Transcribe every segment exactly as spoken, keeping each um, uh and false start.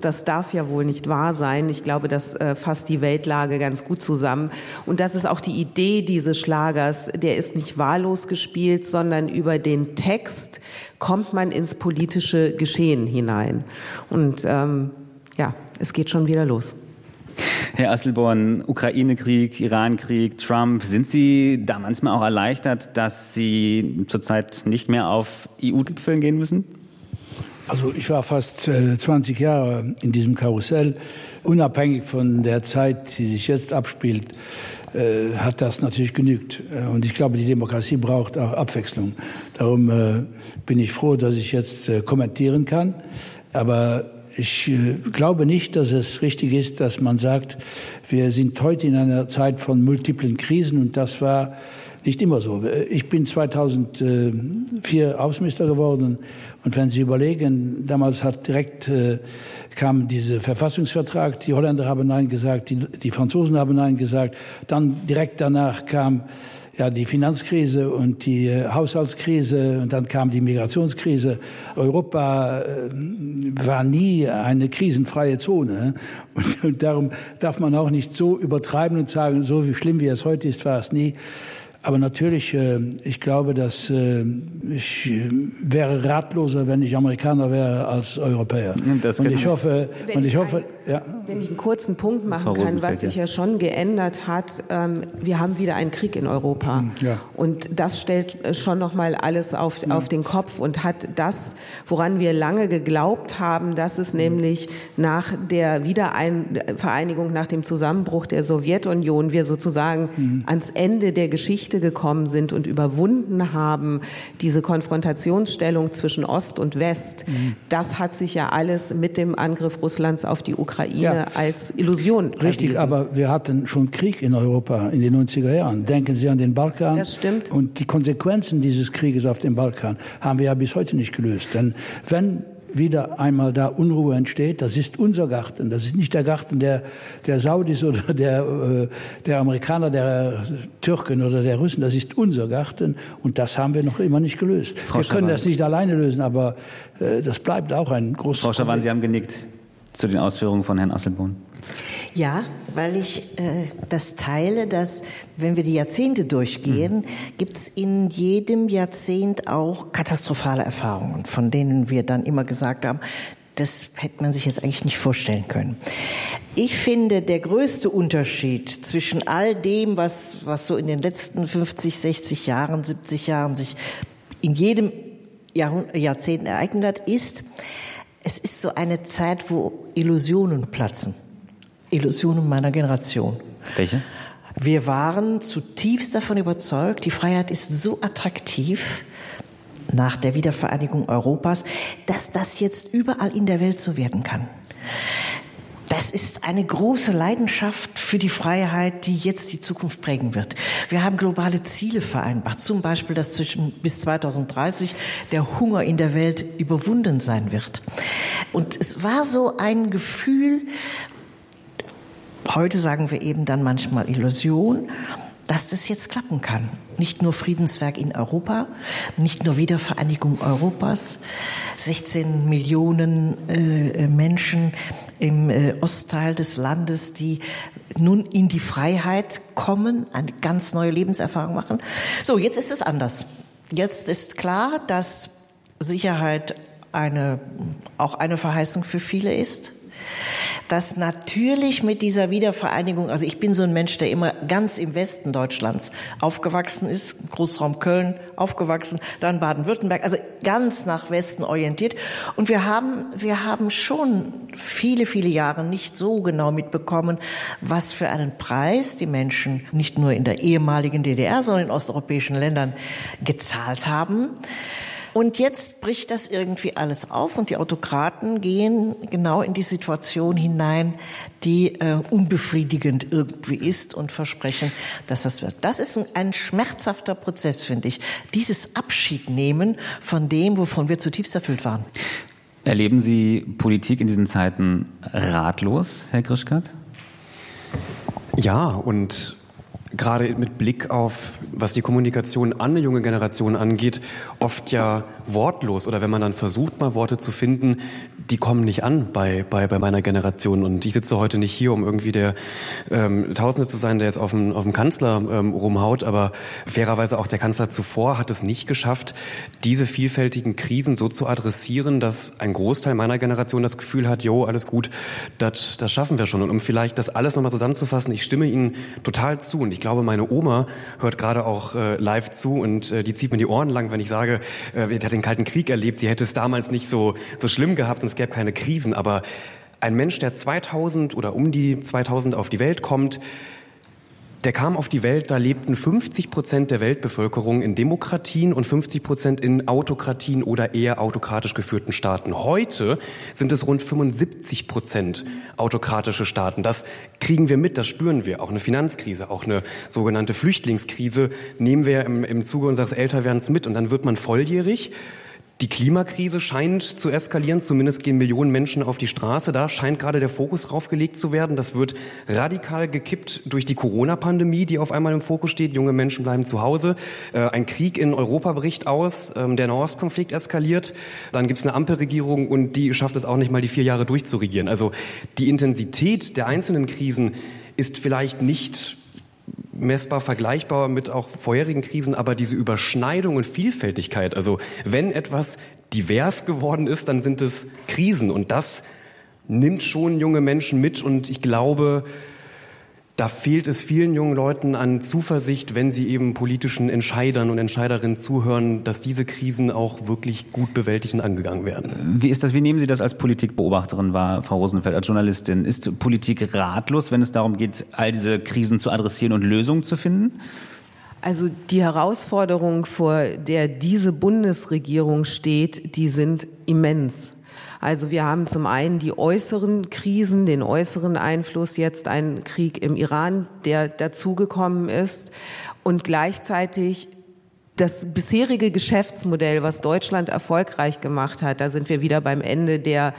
das darf ja wohl nicht wahr sein. Ich glaube, das äh, fasst die Weltlage ganz gut zusammen. Und das ist auch die Idee dieses Schlagers. Der ist nicht wahllos gespielt, sondern über den Text kommt man ins politische Geschehen hinein. Und ähm, ja, es geht schon wieder los. Herr Asselborn, Ukraine-Krieg, Iran-Krieg, Trump, sind Sie da manchmal auch erleichtert, dass Sie zurzeit nicht mehr auf E U-Gipfeln gehen müssen? Also ich war fast äh, zwanzig Jahre in diesem Karussell. Unabhängig von der Zeit, die sich jetzt abspielt, äh, hat das natürlich genügt. Und ich glaube, die Demokratie braucht auch Abwechslung. Darum äh, bin ich froh, dass ich jetzt äh, kommentieren kann. Aber ich äh, glaube nicht, dass es richtig ist, dass man sagt, wir sind heute in einer Zeit von multiplen Krisen und das war nicht immer so. Ich bin zweitausendvier Außenminister geworden und wenn Sie überlegen, damals hat direkt äh, kam dieser Verfassungsvertrag, die Holländer haben Nein gesagt, die, die Franzosen haben Nein gesagt, dann direkt danach kam ja die Finanzkrise und die äh, Haushaltskrise und dann kam die Migrationskrise. Europa äh, war nie eine krisenfreie Zone und, und darum darf man auch nicht so übertreiben und sagen, so wie schlimm wie es heute ist, war es nie. Aber natürlich, äh, ich glaube, dass äh, ich äh, wäre ratloser, wenn ich Amerikaner wäre, als Europäer. Das und ich hoffe, wenn und ich ich hoffe, ein, ja. Wenn ich einen kurzen Punkt machen kann, was sich ja schon geändert hat, ähm, wir haben wieder einen Krieg in Europa. Ja. Und das stellt schon noch mal alles auf, ja. auf den Kopf und hat das, woran wir lange geglaubt haben, dass es mhm. nämlich nach der Wiedervereinigung, nach dem Zusammenbruch der Sowjetunion, wir sozusagen mhm. ans Ende der Geschichte gekommen sind und überwunden haben, diese Konfrontationsstellung zwischen Ost und West, mhm. das hat sich ja alles mit dem Angriff Russlands auf die Ukraine ja. als Illusion Richtig, erwiesen. Aber wir hatten schon Krieg in Europa in den neunziger Jahren. Denken Sie an den Balkan. Das stimmt. Und die Konsequenzen dieses Krieges auf dem Balkan haben wir ja bis heute nicht gelöst. Denn wenn wieder einmal da Unruhe entsteht, das ist unser Garten. Das ist nicht der Garten der, der Saudis oder der, der Amerikaner, der Türken oder der Russen. Das ist unser Garten und das haben wir noch immer nicht gelöst. Frau wir können Schawan. Das nicht alleine lösen, aber äh, das bleibt auch ein großes Frau Schawan, Sie haben genickt zu den Ausführungen von Herrn Asselborn. Ja, weil ich äh, das teile, dass, wenn wir die Jahrzehnte durchgehen, mhm. gibt es in jedem Jahrzehnt auch katastrophale Erfahrungen, von denen wir dann immer gesagt haben, das hätte man sich jetzt eigentlich nicht vorstellen können. Ich finde, der größte Unterschied zwischen all dem, was, was so in den letzten fünfzig, sechzig Jahren, siebzig Jahren sich in jedem Jahrhundert, Jahrzehnt ereignet hat, ist, es ist so eine Zeit, wo Illusionen platzen. Illusionen meiner Generation. Welche? Wir waren zutiefst davon überzeugt, die Freiheit ist so attraktiv nach der Wiedervereinigung Europas, dass das jetzt überall in der Welt so werden kann. Das ist eine große Leidenschaft für die Freiheit, die jetzt die Zukunft prägen wird. Wir haben globale Ziele vereinbart, zum Beispiel, dass zwischen bis zweitausenddreißig der Hunger in der Welt überwunden sein wird. Und es war so ein Gefühl, heute sagen wir eben dann manchmal Illusion, dass das jetzt klappen kann. Nicht nur Friedenswerk in Europa, nicht nur Wiedervereinigung Europas, sechzehn Millionen äh, Menschen im äh, Ostteil des Landes, die nun in die Freiheit kommen, eine ganz neue Lebenserfahrung machen. So, jetzt ist es anders. Jetzt ist klar, dass Sicherheit eine, auch eine Verheißung für viele ist. Dass natürlich mit dieser Wiedervereinigung, also ich bin so ein Mensch, der immer ganz im Westen Deutschlands aufgewachsen ist, Großraum Köln aufgewachsen, dann Baden-Württemberg, also ganz nach Westen orientiert. Und wir haben, wir haben schon viele, viele Jahre nicht so genau mitbekommen, was für einen Preis die Menschen nicht nur in der ehemaligen D D R, sondern in osteuropäischen Ländern gezahlt haben. Und jetzt bricht das irgendwie alles auf und die Autokraten gehen genau in die Situation hinein, die äh, unbefriedigend irgendwie ist und versprechen, dass das wird. Das ist ein, ein schmerzhafter Prozess, finde ich. Dieses Abschiednehmen von dem, wovon wir zutiefst erfüllt waren. Erleben Sie Politik in diesen Zeiten ratlos, Herr Grischkat? Ja, und gerade mit Blick auf, was die Kommunikation an eine junge Generation angeht, oft ja wortlos. Oder wenn man dann versucht, mal Worte zu finden, die kommen nicht an bei, bei, bei meiner Generation. Und ich sitze heute nicht hier, um irgendwie der ähm, Tausende zu sein, der jetzt auf dem, auf dem Kanzler ähm, rumhaut. Aber fairerweise auch der Kanzler zuvor hat es nicht geschafft, diese vielfältigen Krisen so zu adressieren, dass ein Großteil meiner Generation das Gefühl hat, jo, alles gut, das, das schaffen wir schon. Und um vielleicht das alles nochmal zusammenzufassen, ich stimme Ihnen total zu. Und ich glaube, meine Oma hört gerade auch äh, live zu und äh, die zieht mir die Ohren lang, wenn ich sage, äh, die hat den Kalten Krieg erlebt, sie hätte es damals nicht so, so schlimm gehabt und es gäbe keine Krisen, aber ein Mensch, der zweitausend oder um die zweitausend auf die Welt kommt, der kam auf die Welt, da lebten fünfzig Prozent der Weltbevölkerung in Demokratien und fünfzig Prozent in Autokratien oder eher autokratisch geführten Staaten. Heute sind es rund fünfundsiebzig Prozent autokratische Staaten. Das kriegen wir mit, das spüren wir. Auch eine Finanzkrise, auch eine sogenannte Flüchtlingskrise nehmen wir im, im Zuge unseres Älterwerdens mit und dann wird man volljährig. Die Klimakrise scheint zu eskalieren, zumindest gehen Millionen Menschen auf die Straße. Da scheint gerade der Fokus drauf gelegt zu werden. Das wird radikal gekippt durch die Corona-Pandemie, die auf einmal im Fokus steht. Junge Menschen bleiben zu Hause. Ein Krieg in Europa bricht aus, der Nahostkonflikt eskaliert. Dann gibt es eine Ampelregierung und die schafft es auch nicht mal, die vier Jahre durchzuregieren. Also die Intensität der einzelnen Krisen ist vielleicht nicht messbar vergleichbar mit auch vorherigen Krisen, aber diese Überschneidung und Vielfältigkeit, also wenn etwas divers geworden ist, dann sind es Krisen und das nimmt schon junge Menschen mit und ich glaube, da fehlt es vielen jungen Leuten an Zuversicht, wenn sie eben politischen Entscheidern und Entscheiderinnen zuhören, dass diese Krisen auch wirklich gut bewältigt und angegangen werden. Wie ist das? Wie nehmen Sie das als Politikbeobachterin wahr, Frau Rosenfeld, als Journalistin? Ist Politik ratlos, wenn es darum geht, all diese Krisen zu adressieren und Lösungen zu finden? Also die Herausforderungen, vor der diese Bundesregierung steht, die sind immens. Also wir haben zum einen die äußeren Krisen, den äußeren Einfluss, jetzt ein Krieg im Iran, der dazugekommen ist und gleichzeitig das bisherige Geschäftsmodell, was Deutschland erfolgreich gemacht hat, da sind wir wieder beim Ende der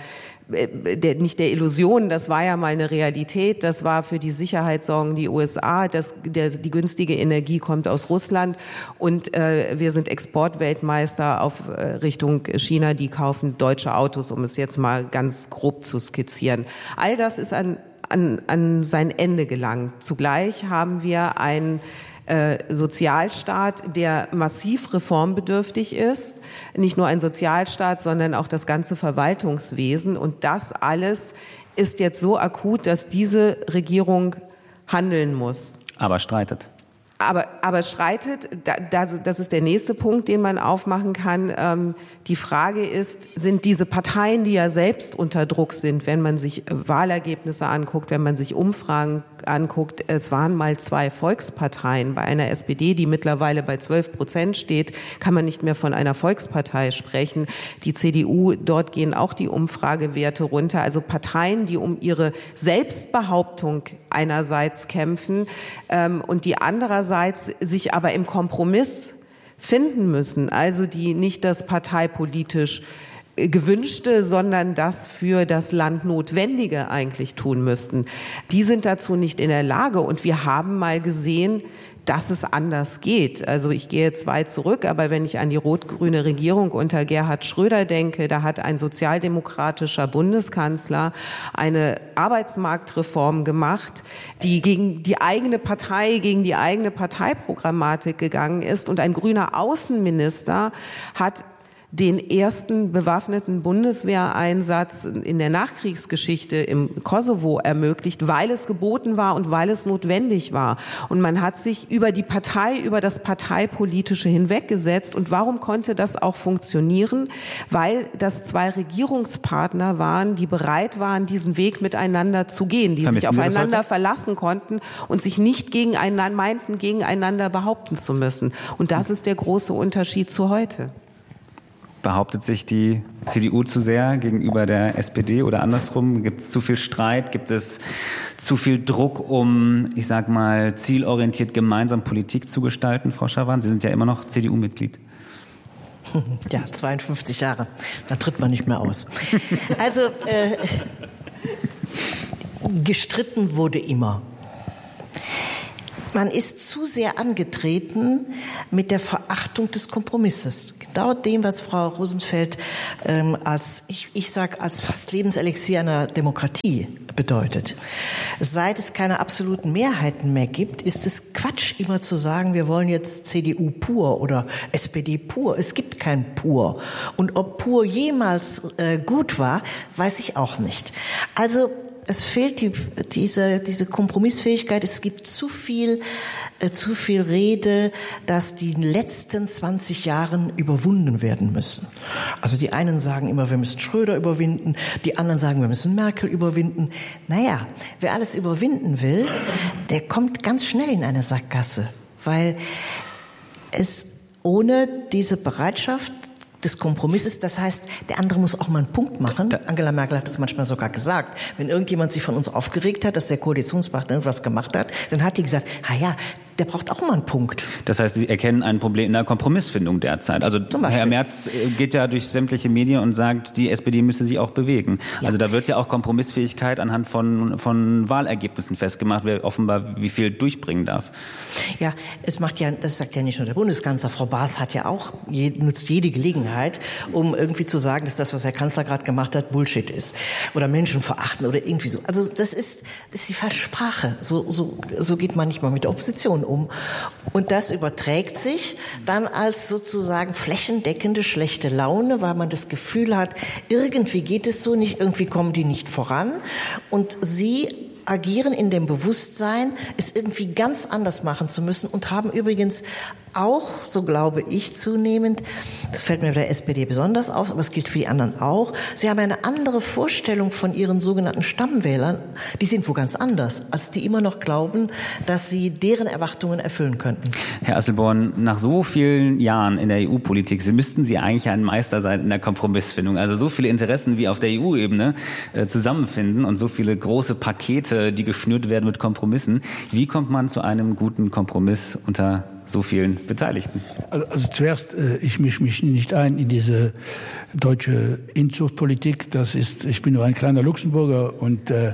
Der, nicht der Illusion, das war ja mal eine Realität, das war für die Sicherheit sorgen die U S A, das, der, die günstige Energie kommt aus Russland und äh, wir sind Exportweltmeister auf äh, Richtung China, die kaufen deutsche Autos, um es jetzt mal ganz grob zu skizzieren. All das ist an, an, an sein Ende gelangt. Zugleich haben wir ein Äh, Sozialstaat, der massiv reformbedürftig ist. Nicht nur ein Sozialstaat, sondern auch das ganze Verwaltungswesen. Und das alles ist jetzt so akut, dass diese Regierung handeln muss. Aber streitet. Aber, aber streitet, das ist der nächste Punkt, den man aufmachen kann. Die Frage ist, sind diese Parteien, die ja selbst unter Druck sind, wenn man sich Wahlergebnisse anguckt, wenn man sich Umfragen anguckt, es waren mal zwei Volksparteien. Bei einer S P D, die mittlerweile bei zwölf Prozent steht, kann man nicht mehr von einer Volkspartei sprechen. Die C D U, dort gehen auch die Umfragewerte runter. Also Parteien, die um ihre Selbstbehauptung einerseits kämpfen ähm, und die andererseits sich aber im Kompromiss finden müssen. Also die nicht das parteipolitisch Gewünschte, sondern das für das Land Notwendige eigentlich tun müssten. Die sind dazu nicht in der Lage und wir haben mal gesehen, dass es anders geht. Also ich gehe jetzt weit zurück, aber wenn ich an die rot-grüne Regierung unter Gerhard Schröder denke, da hat ein sozialdemokratischer Bundeskanzler eine Arbeitsmarktreform gemacht, die gegen die eigene Partei, gegen die eigene Parteiprogrammatik gegangen ist und ein grüner Außenminister hat den ersten bewaffneten Bundeswehreinsatz in der Nachkriegsgeschichte im Kosovo ermöglicht, weil es geboten war und weil es notwendig war. Und man hat sich über die Partei, über das Parteipolitische hinweggesetzt. Und warum konnte das auch funktionieren? Weil das zwei Regierungspartner waren, die bereit waren, diesen Weg miteinander zu gehen, die sich aufeinander verlassen konnten und sich nicht gegeneinander meinten, gegeneinander behaupten zu müssen. Und das ist der große Unterschied zu heute. Behauptet sich die C D U zu sehr gegenüber der S P D oder andersrum? Gibt es zu viel Streit? Gibt es zu viel Druck, um, ich sag mal, zielorientiert gemeinsam Politik zu gestalten, Frau Schawan? Sie sind ja immer noch C D U-Mitglied. Ja, zweiundfünfzig Jahre. Da tritt man nicht mehr aus. Also, äh, gestritten wurde immer. Man ist zu sehr angetreten mit der Verachtung des Kompromisses. Laut dem, was Frau Rosenfeld ähm, als, ich, ich sag, als fast Lebenselixier einer Demokratie bedeutet. Seit es keine absoluten Mehrheiten mehr gibt, ist es Quatsch, immer zu sagen, wir wollen jetzt C D U pur oder S P D pur. Es gibt kein pur. Und ob pur jemals äh, gut war, weiß ich auch nicht. Also es fehlt die, diese, diese Kompromissfähigkeit. Es gibt zu viel, äh, zu viel Rede, dass die letzten zwanzig Jahren überwunden werden müssen. Also die einen sagen immer, wir müssen Schröder überwinden. Die anderen sagen, wir müssen Merkel überwinden. Naja, wer alles überwinden will, der kommt ganz schnell in eine Sackgasse. Weil es ohne diese Bereitschaft des Kompromisses, das heißt, der andere muss auch mal einen Punkt machen. Angela Merkel hat das manchmal sogar gesagt. Wenn irgendjemand sich von uns aufgeregt hat, dass der Koalitionspartner irgendwas gemacht hat, dann hat die gesagt, ha ja, der braucht auch mal einen Punkt. Das heißt, Sie erkennen ein Problem in der Kompromissfindung derzeit. Also Herr Merz geht ja durch sämtliche Medien und sagt, die S P D müsse sich auch bewegen. Ja. Also da wird ja auch Kompromissfähigkeit anhand von, von Wahlergebnissen festgemacht, wer offenbar wie viel durchbringen darf. Ja, es macht ja, das sagt ja nicht nur der Bundeskanzler. Frau Baas hat ja auch, nutzt jede Gelegenheit, um irgendwie zu sagen, dass das, was Herr Kanzler gerade gemacht hat, Bullshit ist. Oder Menschen verachten oder irgendwie so. Also das ist, das ist die falsche Sprache. So, so, so geht man nicht mal mit der Opposition um. Und das überträgt sich dann als sozusagen flächendeckende schlechte Laune, weil man das Gefühl hat, irgendwie geht es so nicht, irgendwie kommen die nicht voran. Und sie agieren in dem Bewusstsein, es irgendwie ganz anders machen zu müssen und haben übrigens auch, so glaube ich zunehmend, das fällt mir bei der S P D besonders auf, aber es gilt für die anderen auch, sie haben eine andere Vorstellung von ihren sogenannten Stammwählern, die sind wo ganz anders, als die immer noch glauben, dass sie deren Erwartungen erfüllen könnten. Herr Asselborn, nach so vielen Jahren in der E U-Politik, Sie müssten Sie eigentlich ein Meister sein in der Kompromissfindung, also so viele Interessen wie auf der E U-Ebene äh, zusammenfinden und so viele große Pakete, die geschnürt werden mit Kompromissen. Wie kommt man zu einem guten Kompromiss unter so vielen Beteiligten? Also, also zuerst, äh, ich mische mich nicht ein in diese deutsche Inzuchtpolitik. Das ist, ich bin nur ein kleiner Luxemburger und äh,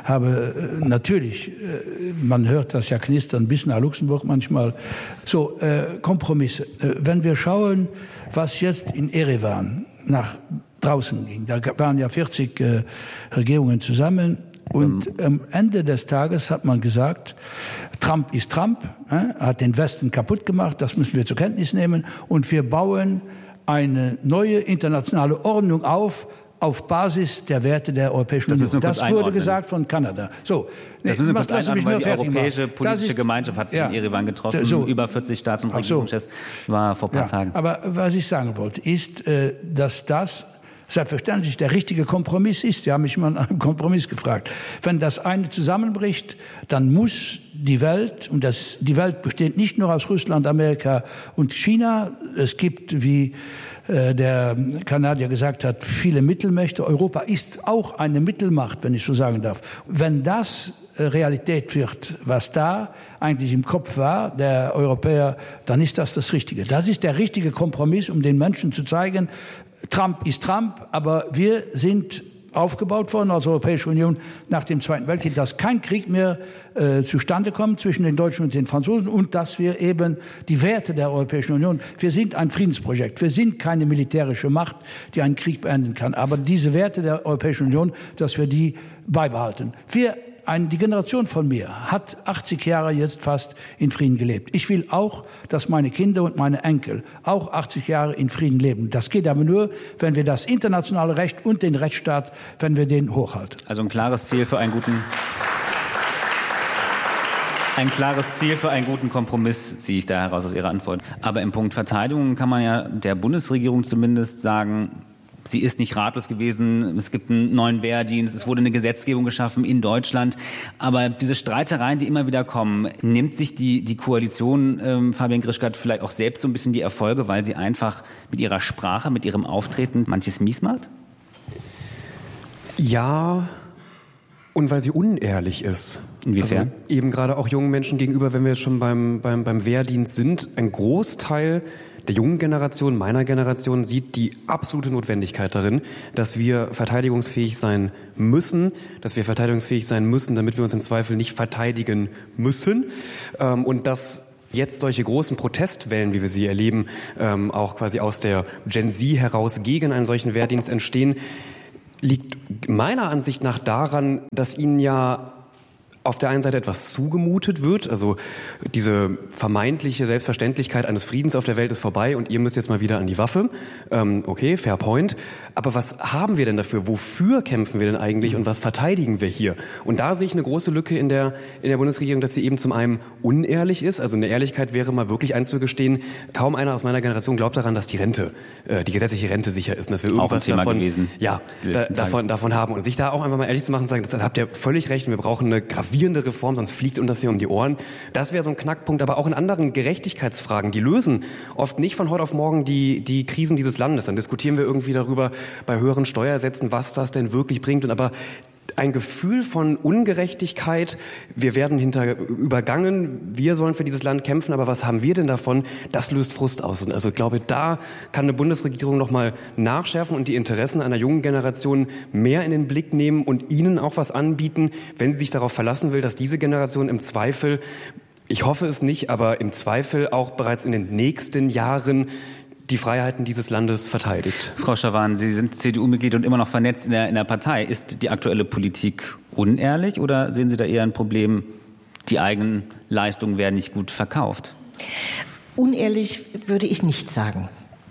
habe äh, natürlich, äh, man hört das ja knistern, bis nach Luxemburg manchmal. So, äh, Kompromisse. Äh, wenn wir schauen, was jetzt in Erevan nach draußen ging, da waren ja vierzig äh, Regierungen zusammen. Und am Ende des Tages hat man gesagt, Trump ist Trump, äh, hat den Westen kaputt gemacht, das müssen wir zur Kenntnis nehmen. Und wir bauen eine neue internationale Ordnung auf, auf Basis der Werte der Europäischen Union. Das wurde einordnen. gesagt von Kanada. So, das müssen wir kurz einordnen, weil die europäische politische ist, Gemeinschaft hat sich ja, in Erevan getroffen. So, über vierzig Staats- und Regierungschefs so. war vor ein paar ja, Tagen. Aber was ich sagen wollte, ist, dass das selbstverständlich der richtige Kompromiss ist. Sie haben mich mal nach einem Kompromiss gefragt. Wenn das eine zusammenbricht, dann muss die Welt, und das, die Welt besteht nicht nur aus Russland, Amerika und China. Es gibt, wie äh, der Kanadier gesagt hat, viele Mittelmächte. Europa ist auch eine Mittelmacht, wenn ich so sagen darf. Wenn das äh, Realität wird, was da eigentlich im Kopf war, der Europäer, dann ist das das Richtige. Das ist der richtige Kompromiss, um den Menschen zu zeigen, Trump ist Trump, aber wir sind aufgebaut worden als Europäische Union nach dem Zweiten Weltkrieg, dass kein Krieg mehr äh, zustande kommt zwischen den Deutschen und den Franzosen und dass wir eben die Werte der Europäischen Union, wir sind ein Friedensprojekt, wir sind keine militärische Macht, die einen Krieg beenden kann, aber diese Werte der Europäischen Union, dass wir die beibehalten. Wir Ein, die Generation von mir hat achtzig Jahre jetzt fast in Frieden gelebt. Ich will auch, dass meine Kinder und meine Enkel auch achtzig Jahre in Frieden leben. Das geht aber nur, wenn wir das internationale Recht und den Rechtsstaat, wenn wir den hochhalten. Also ein klares Ziel für einen guten, ein klares Ziel für einen guten Kompromiss ziehe ich da heraus aus Ihrer Antwort. Aber im Punkt Verteidigung kann man ja der Bundesregierung zumindest sagen, sie ist nicht ratlos gewesen, es gibt einen neuen Wehrdienst, es wurde eine Gesetzgebung geschaffen in Deutschland. Aber diese Streitereien, die immer wieder kommen, nimmt sich die, die Koalition, ähm, Fabian Grischkat, vielleicht auch selbst so ein bisschen die Erfolge, weil sie einfach mit ihrer Sprache, mit ihrem Auftreten manches mies macht? Ja, und weil sie unehrlich ist. Inwiefern? Also eben gerade auch jungen Menschen gegenüber, wenn wir jetzt schon beim, beim, beim Wehrdienst sind, ein Großteil der jungen Generation, meiner Generation, sieht die absolute Notwendigkeit darin, dass wir verteidigungsfähig sein müssen, dass wir verteidigungsfähig sein müssen, damit wir uns im Zweifel nicht verteidigen müssen. Und dass jetzt solche großen Protestwellen, wie wir sie erleben, ähm, auch quasi aus der Gen Z heraus gegen einen solchen Wehrdienst entstehen, liegt meiner Ansicht nach daran, dass ihnen ja auf der einen Seite etwas zugemutet wird, also diese vermeintliche Selbstverständlichkeit eines Friedens auf der Welt ist vorbei und ihr müsst jetzt mal wieder an die Waffe. Ähm, okay, fair point. Aber was haben wir denn dafür? Wofür kämpfen wir denn eigentlich und was verteidigen wir hier? Und da sehe ich eine große Lücke in der, in der Bundesregierung, dass sie eben zum einen unehrlich ist. Also eine Ehrlichkeit wäre mal wirklich einzugestehen, kaum einer aus meiner Generation glaubt daran, dass die Rente, äh, die gesetzliche Rente sicher ist und dass wir irgendwas auch ein Thema davon, gewesen, ja, da, davon, davon haben. Und sich da auch einfach mal ehrlich zu machen und sagen, das habt ihr völlig recht, wir brauchen eine gravierende Reform, sonst fliegt uns das hier um die Ohren. Das wäre so ein Knackpunkt, aber auch in anderen Gerechtigkeitsfragen. Die lösen oft nicht von heute auf morgen die, die Krisen dieses Landes. Dann diskutieren wir irgendwie darüber bei höheren Steuersätzen, was das denn wirklich bringt. Und aber ein Gefühl von Ungerechtigkeit, wir werden hinter übergangen, wir sollen für dieses Land kämpfen, aber was haben wir denn davon? Das löst Frust aus. Und also ich glaube, da kann eine Bundesregierung noch mal nachschärfen und die Interessen einer jungen Generation mehr in den Blick nehmen und ihnen auch was anbieten, wenn sie sich darauf verlassen will, dass diese Generation im Zweifel, ich hoffe es nicht, aber im Zweifel auch bereits in den nächsten Jahren die Freiheiten dieses Landes verteidigt. Frau Schawan, Sie sind C D U-Mitglied und immer noch vernetzt in der, in der Partei. Ist die aktuelle Politik unehrlich oder sehen Sie da eher ein Problem, die eigenen Leistungen werden nicht gut verkauft? Unehrlich würde ich nicht sagen.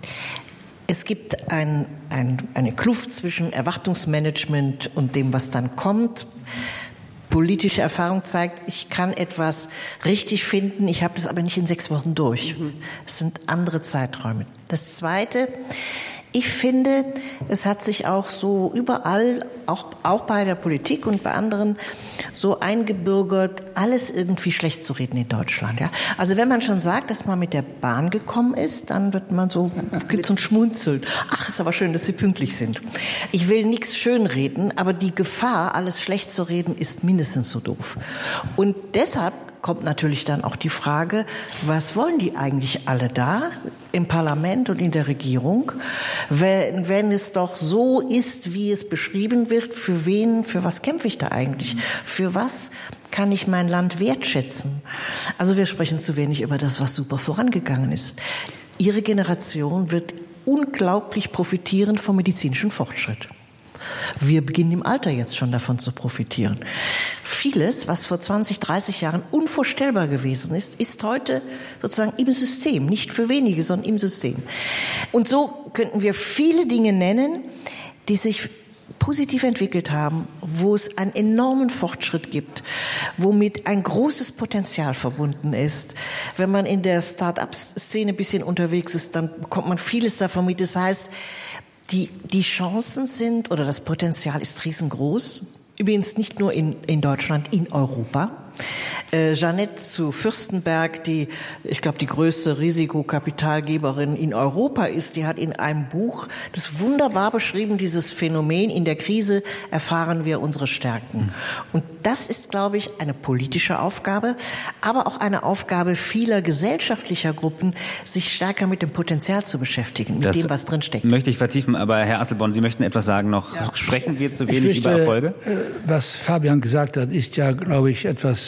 Es gibt ein, ein, eine Kluft zwischen Erwartungsmanagement und dem, was dann kommt. Politische Erfahrung zeigt, ich kann etwas richtig finden, ich habe das aber nicht in sechs Wochen durch. Es sind andere Zeiträume. Das Zweite, ich finde, es hat sich auch so überall, auch, auch bei der Politik und bei anderen, so eingebürgert, alles irgendwie schlecht zu reden in Deutschland. Ja? Also wenn man schon sagt, dass man mit der Bahn gekommen ist, dann wird man so, gibt so ein Schmunzeln. Ach, ist aber schön, dass Sie pünktlich sind. Ich will nichts schönreden, aber die Gefahr, alles schlecht zu reden, ist mindestens so doof. Und deshalb kommt natürlich dann auch die Frage, was wollen die eigentlich alle da im Parlament und in der Regierung, wenn, wenn es doch so ist, wie es beschrieben wird, für wen, für was kämpfe ich da eigentlich? Für was kann ich mein Land wertschätzen? Also wir sprechen zu wenig über das, was super vorangegangen ist. Ihre Generation wird unglaublich profitieren vom medizinischen Fortschritt. Wir beginnen im Alter jetzt schon davon zu profitieren. Vieles, was vor zwanzig, dreißig Jahren unvorstellbar gewesen ist, ist heute sozusagen im System, nicht für wenige, sondern im System. Und so könnten wir viele Dinge nennen, die sich positiv entwickelt haben, wo es einen enormen Fortschritt gibt, womit ein großes Potenzial verbunden ist. Wenn man in der Start-up-Szene ein bisschen unterwegs ist, dann bekommt man vieles davon mit. Das heißt, Die, die Chancen sind, oder das Potenzial ist riesengroß. Übrigens nicht nur in, in Deutschland, in Europa. Äh, Jeanette zu Fürstenberg, die, ich glaube, die größte Risikokapitalgeberin in Europa ist, die hat in einem Buch das wunderbar beschrieben, dieses Phänomen, in der Krise erfahren wir unsere Stärken. Und das ist, glaube ich, eine politische Aufgabe, aber auch eine Aufgabe vieler gesellschaftlicher Gruppen, sich stärker mit dem Potenzial zu beschäftigen, mit das dem, was drinsteckt. Möchte ich vertiefen, aber Herr Asselborn, Sie möchten etwas sagen noch. Ja. Sprechen wir zu wenig fürchte, über Erfolge? Was Fabian gesagt hat, ist ja, glaube ich, etwas,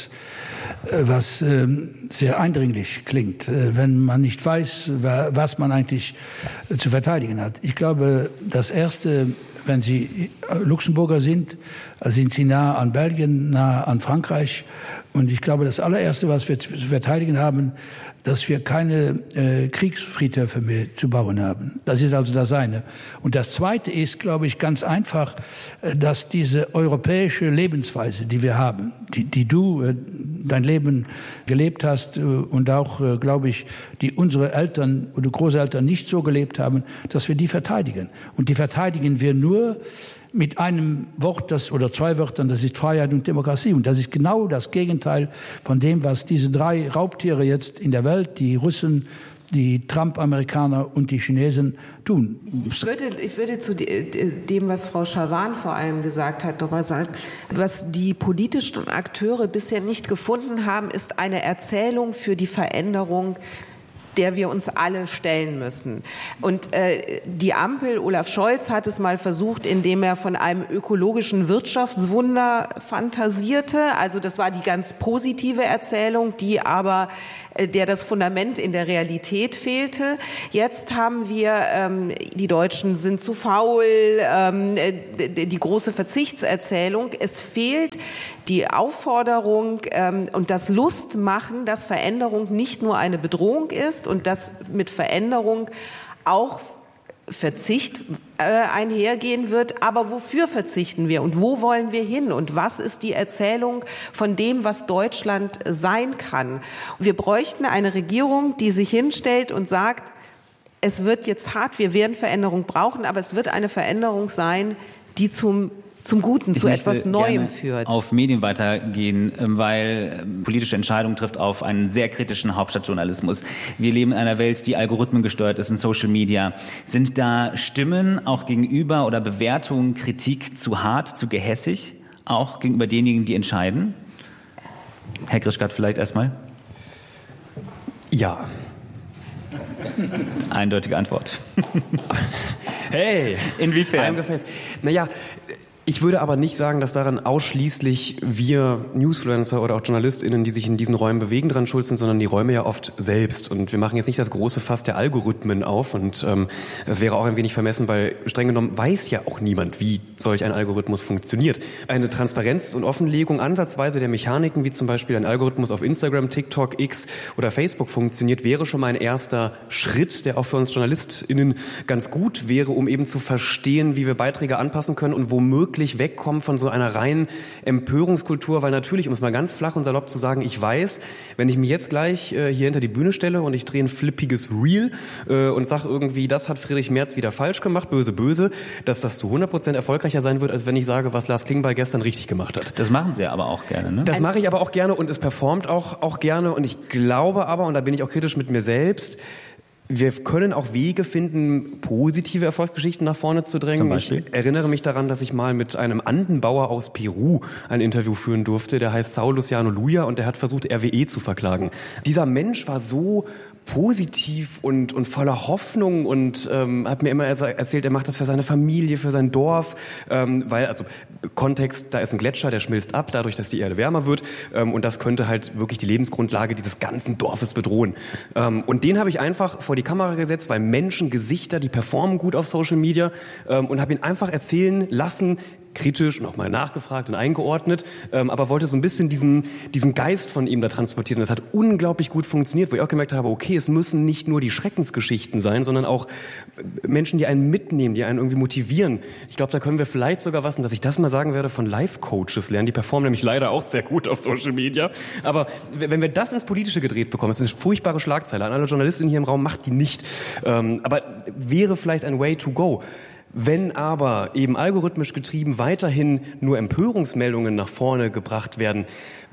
was sehr eindringlich klingt, wenn man nicht weiß, was man eigentlich zu verteidigen hat. Ich glaube, das Erste, wenn Sie Luxemburger sind, sind Sie nah an Belgien, nah an Frankreich. Und ich glaube, das allererste, was wir zu verteidigen haben, dass wir keine äh, Kriegsfriedhöfe mehr zu bauen haben. Das ist also das eine. Und das Zweite ist, glaube ich, ganz einfach, äh, dass diese europäische Lebensweise, die wir haben, die, die du äh, dein Leben gelebt hast äh, und auch, äh, glaube ich, die unsere Eltern oder Großeltern nicht so gelebt haben, dass wir die verteidigen. Und die verteidigen wir nur mit einem Wort, das, oder zwei Wörtern, das ist Freiheit und Demokratie. Und das ist genau das Gegenteil von dem, was diese drei Raubtiere jetzt in der Welt, die Russen, die Trump-Amerikaner und die Chinesen tun. Ich würde, ich würde zu dem, was Frau Schawan vor allem gesagt hat, nochmal sagen, was die politischen Akteure bisher nicht gefunden haben, ist eine Erzählung für die Veränderung der wir uns alle stellen müssen. Und äh, die Ampel, Olaf Scholz hat es mal versucht, indem er von einem ökologischen Wirtschaftswunder fantasierte. Also das war die ganz positive Erzählung, die aber äh, der das Fundament in der Realität fehlte. Jetzt haben wir, ähm, die Deutschen sind zu faul, ähm, die, die große Verzichtserzählung. Es fehlt die Aufforderung ähm, und das Lustmachen, dass Veränderung nicht nur eine Bedrohung ist und dass mit Veränderung auch Verzicht äh, einhergehen wird. Aber wofür verzichten wir und wo wollen wir hin und was ist die Erzählung von dem, was Deutschland sein kann? Wir bräuchten eine Regierung, die sich hinstellt und sagt, es wird jetzt hart, wir werden Veränderung brauchen, aber es wird eine Veränderung sein, die zum zum Guten, ich zu etwas Neuem führt. Auf Medien weitergehen, weil politische Entscheidungen trifft auf einen sehr kritischen Hauptstadtjournalismus. Wir leben in einer Welt, die algorithmengesteuert ist in Social Media. Sind da Stimmen auch gegenüber oder Bewertungen, Kritik zu hart, zu gehässig, auch gegenüber denjenigen, die entscheiden? Herr Grischkat vielleicht erstmal? Ja. Eindeutige Antwort. Hey, inwiefern? Naja, ich würde aber nicht sagen, dass daran ausschließlich wir Newsfluencer oder auch JournalistInnen, die sich in diesen Räumen bewegen, dran schuld sind, sondern die Räume ja oft selbst. Und wir machen jetzt nicht das große Fass der Algorithmen auf. Und ähm, das wäre auch ein wenig vermessen, weil streng genommen weiß ja auch niemand, wie solch ein Algorithmus funktioniert. Eine Transparenz und Offenlegung ansatzweise der Mechaniken, wie zum Beispiel ein Algorithmus auf Instagram, TikTok, X oder Facebook funktioniert, wäre schon mal ein erster Schritt, der auch für uns JournalistInnen ganz gut wäre, um eben zu verstehen, wie wir Beiträge anpassen können und womöglich wegkommen von so einer reinen Empörungskultur, weil natürlich, um es mal ganz flach und salopp zu sagen, ich weiß, wenn ich mich jetzt gleich äh, hier hinter die Bühne stelle und ich drehe ein flippiges Reel äh, und sage irgendwie, das hat Friedrich Merz wieder falsch gemacht, böse, böse, dass das zu hundert Prozent erfolgreicher sein wird, als wenn ich sage, was Lars Klingbeil gestern richtig gemacht hat. Das machen Sie aber auch gerne, ne? Das mache ich aber auch gerne und es performt auch, auch gerne und ich glaube aber, und da bin ich auch kritisch mit mir selbst, wir können auch Wege finden, positive Erfolgsgeschichten nach vorne zu drängen. Zum Beispiel? Ich erinnere mich daran, dass ich mal mit einem Andenbauer aus Peru ein Interview führen durfte. Der heißt Saul Luciano Luya und der hat versucht, R W E zu verklagen. Dieser Mensch war so positiv und, und voller Hoffnung und ähm, hat mir immer erzählt, er macht das für seine Familie, für sein Dorf, ähm, weil, also Kontext, da ist ein Gletscher, der schmilzt ab, dadurch, dass die Erde wärmer wird ähm, und das könnte halt wirklich die Lebensgrundlage dieses ganzen Dorfes bedrohen. Ähm, und den habe ich einfach vor die Kamera gesetzt, weil Menschen, Gesichter, die performen gut auf Social Media ähm, und habe ihn einfach erzählen lassen, kritisch und auch mal nachgefragt und eingeordnet, ähm, aber wollte so ein bisschen diesen, diesen Geist von ihm da transportieren. Das hat unglaublich gut funktioniert, wo ich auch gemerkt habe, okay, es müssen nicht nur die Schreckensgeschichten sein, sondern auch Menschen, die einen mitnehmen, die einen irgendwie motivieren. Ich glaube, da können wir vielleicht sogar was, und dass ich das mal sagen werde, von Life-Coaches lernen. Die performen nämlich leider auch sehr gut auf Social Media. Aber wenn wir das ins Politische gedreht bekommen, das ist eine furchtbare Schlagzeile. An alle Journalistinnen hier im Raum, macht die nicht. Ähm, aber wäre vielleicht ein Way to go. Wenn aber eben algorithmisch getrieben weiterhin nur Empörungsmeldungen nach vorne gebracht werden,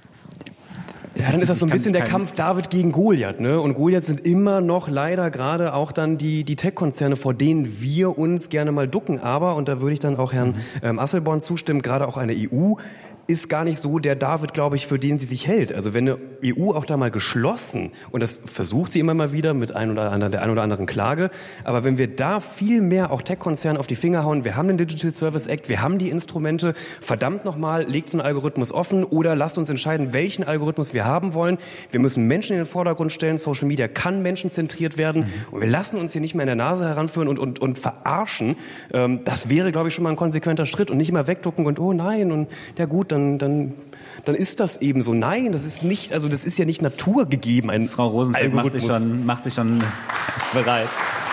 ja, dann ist das so ein bisschen der Kampf David gegen Goliath, ne? Und Goliath sind immer noch leider gerade auch dann die, die Tech-Konzerne, vor denen wir uns gerne mal ducken. Aber, und da würde ich dann auch Herrn ähm, Asselborn zustimmen, gerade auch eine E U ist gar nicht so der David, glaube ich, für den sie sich hält. Also wenn eine E U auch da mal geschlossen, und das versucht sie immer mal wieder mit ein oder anderen, der ein oder anderen Klage, aber wenn wir da viel mehr auch Tech-Konzernen auf die Finger hauen, wir haben den Digital Service Act, wir haben die Instrumente, verdammt nochmal, legt so einen Algorithmus offen oder lasst uns entscheiden, welchen Algorithmus wir haben wollen. Wir müssen Menschen in den Vordergrund stellen, Social Media kann menschenzentriert werden, mhm. und wir lassen uns hier nicht mehr in der Nase heranführen und, und, und verarschen. Das wäre, glaube ich, schon mal ein konsequenter Schritt und nicht immer wegducken und oh nein, und ja gut, dann, dann, dann ist das eben so. Nein, das ist nicht, also das ist ja nicht naturgegeben. Ein Frau Rosenfeld macht sich schon, macht sich schon bereit.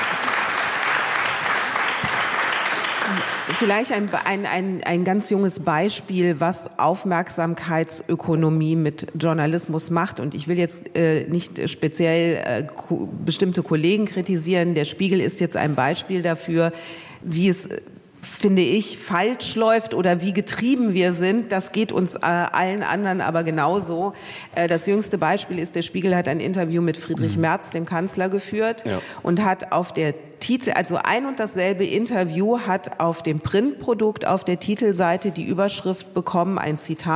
Vielleicht ein, ein, ein, ein ganz junges Beispiel, was Aufmerksamkeitsökonomie mit Journalismus macht. Und ich will jetzt äh, nicht speziell äh, ko- bestimmte Kollegen kritisieren. Der Spiegel ist jetzt ein Beispiel dafür, wie es, finde ich, falsch läuft oder wie getrieben wir sind. Das geht uns äh, allen anderen aber genauso. Äh, das jüngste Beispiel ist, der Spiegel hat ein Interview mit Friedrich mhm. Merz, dem Kanzler, geführt, ja. und hat auf der Titel, also ein und dasselbe Interview hat auf dem Printprodukt auf der Titelseite die Überschrift bekommen, ein Zitat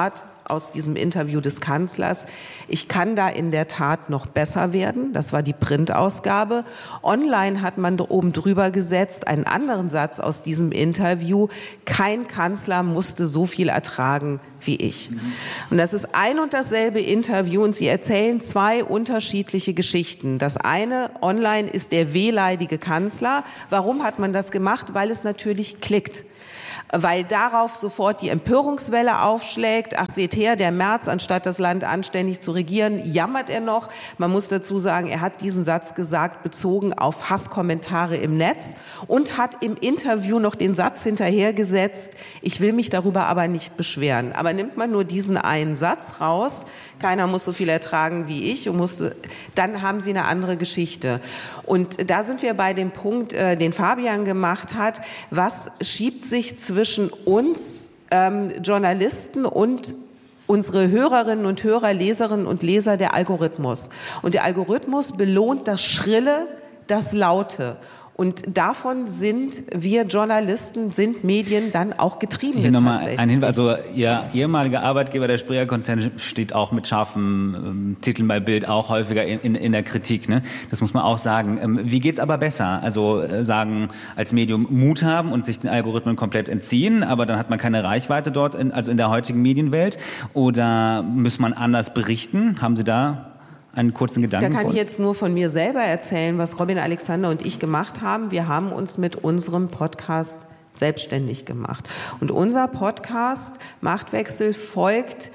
aus diesem Interview des Kanzlers, ich kann da in der Tat noch besser werden. Das war die Printausgabe. Online hat man oben drüber gesetzt, einen anderen Satz aus diesem Interview: Kein Kanzler musste so viel ertragen wie ich. Mhm. Und das ist ein und dasselbe Interview und sie erzählen zwei unterschiedliche Geschichten. Das eine online ist der wehleidige Kanzler. Warum hat man das gemacht? Weil es natürlich klickt. Weil darauf sofort die Empörungswelle aufschlägt. Ach, seht her, der Merz, anstatt das Land anständig zu regieren, jammert er noch. Man muss dazu sagen, er hat diesen Satz gesagt, bezogen auf Hasskommentare im Netz und hat im Interview noch den Satz hinterhergesetzt: Ich will mich darüber aber nicht beschweren. Aber nimmt man nur diesen einen Satz raus, keiner muss so viel ertragen wie ich, und musste, dann haben sie eine andere Geschichte. Und da sind wir bei dem Punkt, äh, den Fabian gemacht hat: Was schiebt sich zwischen uns ähm, Journalisten und unsere Hörerinnen und Hörer, Leserinnen und Leser? Der Algorithmus. Und der Algorithmus belohnt das Schrille, das Laute. Und davon sind wir Journalisten, sind Medien dann auch getrieben. Hier nochmal ein Hinweis. Also Ihr ehemaliger Arbeitgeber, der Springer-Konzern, steht auch mit scharfen ähm, Titeln bei Bild auch häufiger in, in, in der Kritik. Ne? Das muss man auch sagen. Ähm, wie geht's aber besser? Also äh, sagen, als Medium Mut haben und sich den Algorithmen komplett entziehen, aber dann hat man keine Reichweite dort, in, also in der heutigen Medienwelt. Oder muss man anders berichten? Haben Sie da einen kurzen Gedanken? Da kann ich jetzt nur von mir selber erzählen, was Robin Alexander und ich gemacht haben. Wir haben uns mit unserem Podcast selbstständig gemacht. Und unser Podcast Machtwechsel folgt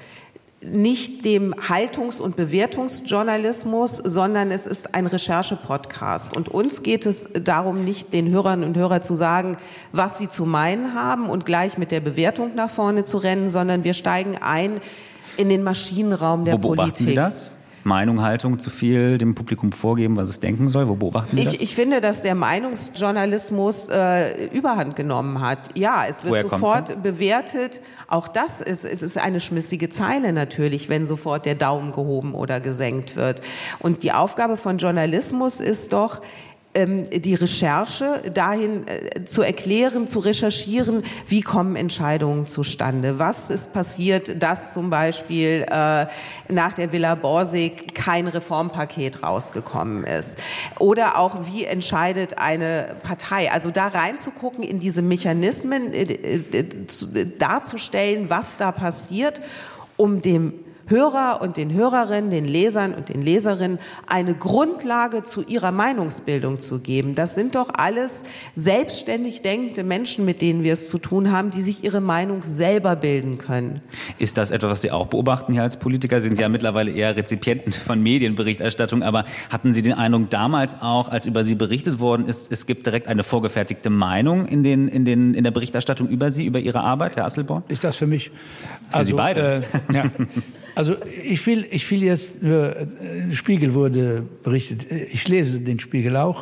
nicht dem Haltungs- und Bewertungsjournalismus, sondern es ist ein Recherche-Podcast. Und uns geht es darum, nicht den Hörerinnen und Hörern zu sagen, was sie zu meinen haben und gleich mit der Bewertung nach vorne zu rennen, sondern wir steigen ein in den Maschinenraum der Politik. Wo beobachten Sie das? Meinung, Haltung zu viel dem Publikum vorgeben, was es denken soll? Wo beobachten Sie das? Ich, ich finde, dass der Meinungsjournalismus äh, Überhand genommen hat. Ja, es wird Woher sofort bewertet. Auch das ist, es ist eine schmissige Zeile natürlich, wenn sofort der Daumen gehoben oder gesenkt wird. Und die Aufgabe von Journalismus ist doch, die Recherche dahin äh, zu erklären, zu recherchieren, wie kommen Entscheidungen zustande. Was ist passiert, dass zum Beispiel äh, nach der Villa Borsig kein Reformpaket rausgekommen ist? Oder auch, wie entscheidet eine Partei? Also da reinzugucken in diese Mechanismen, äh, äh, darzustellen, was da passiert, um dem Hörer und den Hörerinnen, den Lesern und den Leserinnen eine Grundlage zu ihrer Meinungsbildung zu geben. Das sind doch alles selbstständig denkende Menschen, mit denen wir es zu tun haben, die sich ihre Meinung selber bilden können. Ist das etwas, was Sie auch beobachten hier als Politiker? Sie sind ja mittlerweile eher Rezipienten von Medienberichterstattung, aber hatten Sie den Eindruck damals auch, als über Sie berichtet worden ist, es gibt direkt eine vorgefertigte Meinung in, den, in, den, in der Berichterstattung über Sie, über Ihre Arbeit, Herr Asselborn? Ist das für mich? Für also, Sie beide? Äh, ja. Also ich will, ich will jetzt, äh, Spiegel wurde berichtet, ich lese den Spiegel auch,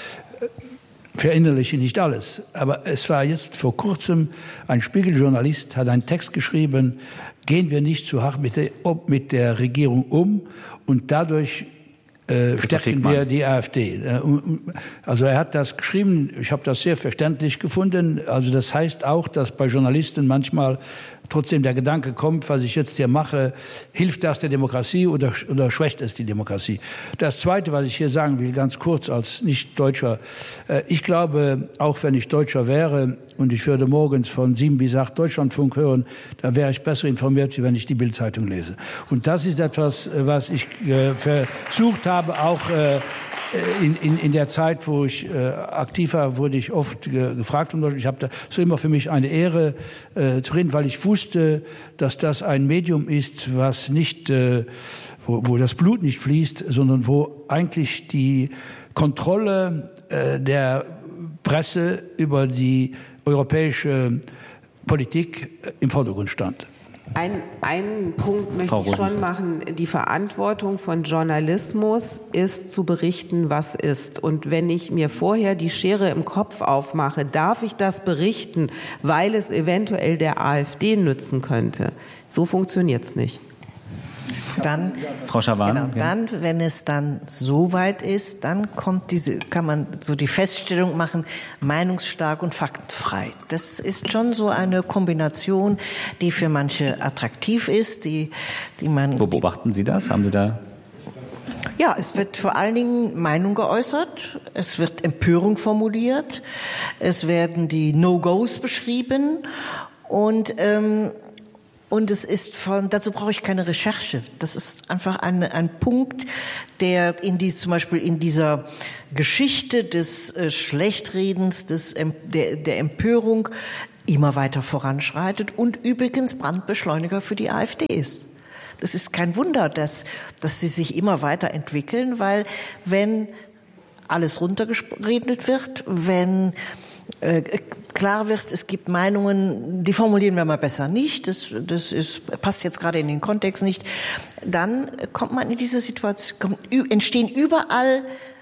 verinnerliche nicht alles, aber es war jetzt vor kurzem, ein Spiegeljournalist hat einen Text geschrieben, gehen wir nicht zu hart mit der, mit der Regierung um und dadurch äh, stärken wir die AfD. Also er hat das geschrieben, ich habe das sehr verständlich gefunden, also das heißt auch, dass bei Journalisten manchmal trotzdem der Gedanke kommt, was ich jetzt hier mache, hilft das der Demokratie oder, oder schwächt es die Demokratie? Das Zweite, was ich hier sagen will, ganz kurz als Nicht-Deutscher, äh, ich glaube, auch wenn ich Deutscher wäre und ich würde morgens von sieben bis acht Deutschlandfunk hören, dann wäre ich besser informiert, wenn ich die Bild-Zeitung lese. Und das ist etwas, was ich äh, versucht habe, auch äh, In, in, in der Zeit, wo ich äh, aktiv war, wurde ich oft ge gefragt. Und ich habe da so immer für mich eine Ehre äh, zu reden, weil ich wusste, dass das ein Medium ist, was nicht, äh, wo, wo das Blut nicht fließt, sondern wo eigentlich die Kontrolle äh, der Presse über die europäische Politik äh, im Vordergrund stand. Ein, einen Punkt möchte ich schon machen. Die Verantwortung von Journalismus ist zu berichten, was ist. Und wenn ich mir vorher die Schere im Kopf aufmache, darf ich das berichten, weil es eventuell der AfD nützen könnte. So funktioniert es nicht. Dann, Frau Schawan, genau, dann, wenn es dann so weit ist, dann kommt diese, kann man so die Feststellung machen, meinungsstark und faktenfrei. Das ist schon so eine Kombination, die für manche attraktiv ist, die, die man. Wo beobachten Sie das? Haben Sie da? Ja, es wird vor allen Dingen Meinung geäußert, es wird Empörung formuliert, es werden die No-Gos beschrieben und ähm, Und es ist von, dazu brauche ich keine Recherche. Das ist einfach ein, ein Punkt, der in die, zum Beispiel in dieser Geschichte des äh, Schlechtredens, des, der, der Empörung immer weiter voranschreitet und übrigens Brandbeschleuniger für die AfD ist. Das ist kein Wunder, dass, dass sie sich immer weiterentwickeln, weil wenn alles runtergeredet wird, wenn äh, klar wird, es gibt Meinungen, die formulieren wir mal besser nicht, das, das ist, passt jetzt gerade in den Kontext nicht, dann kommt man in diese Situation, kommt, entstehen überall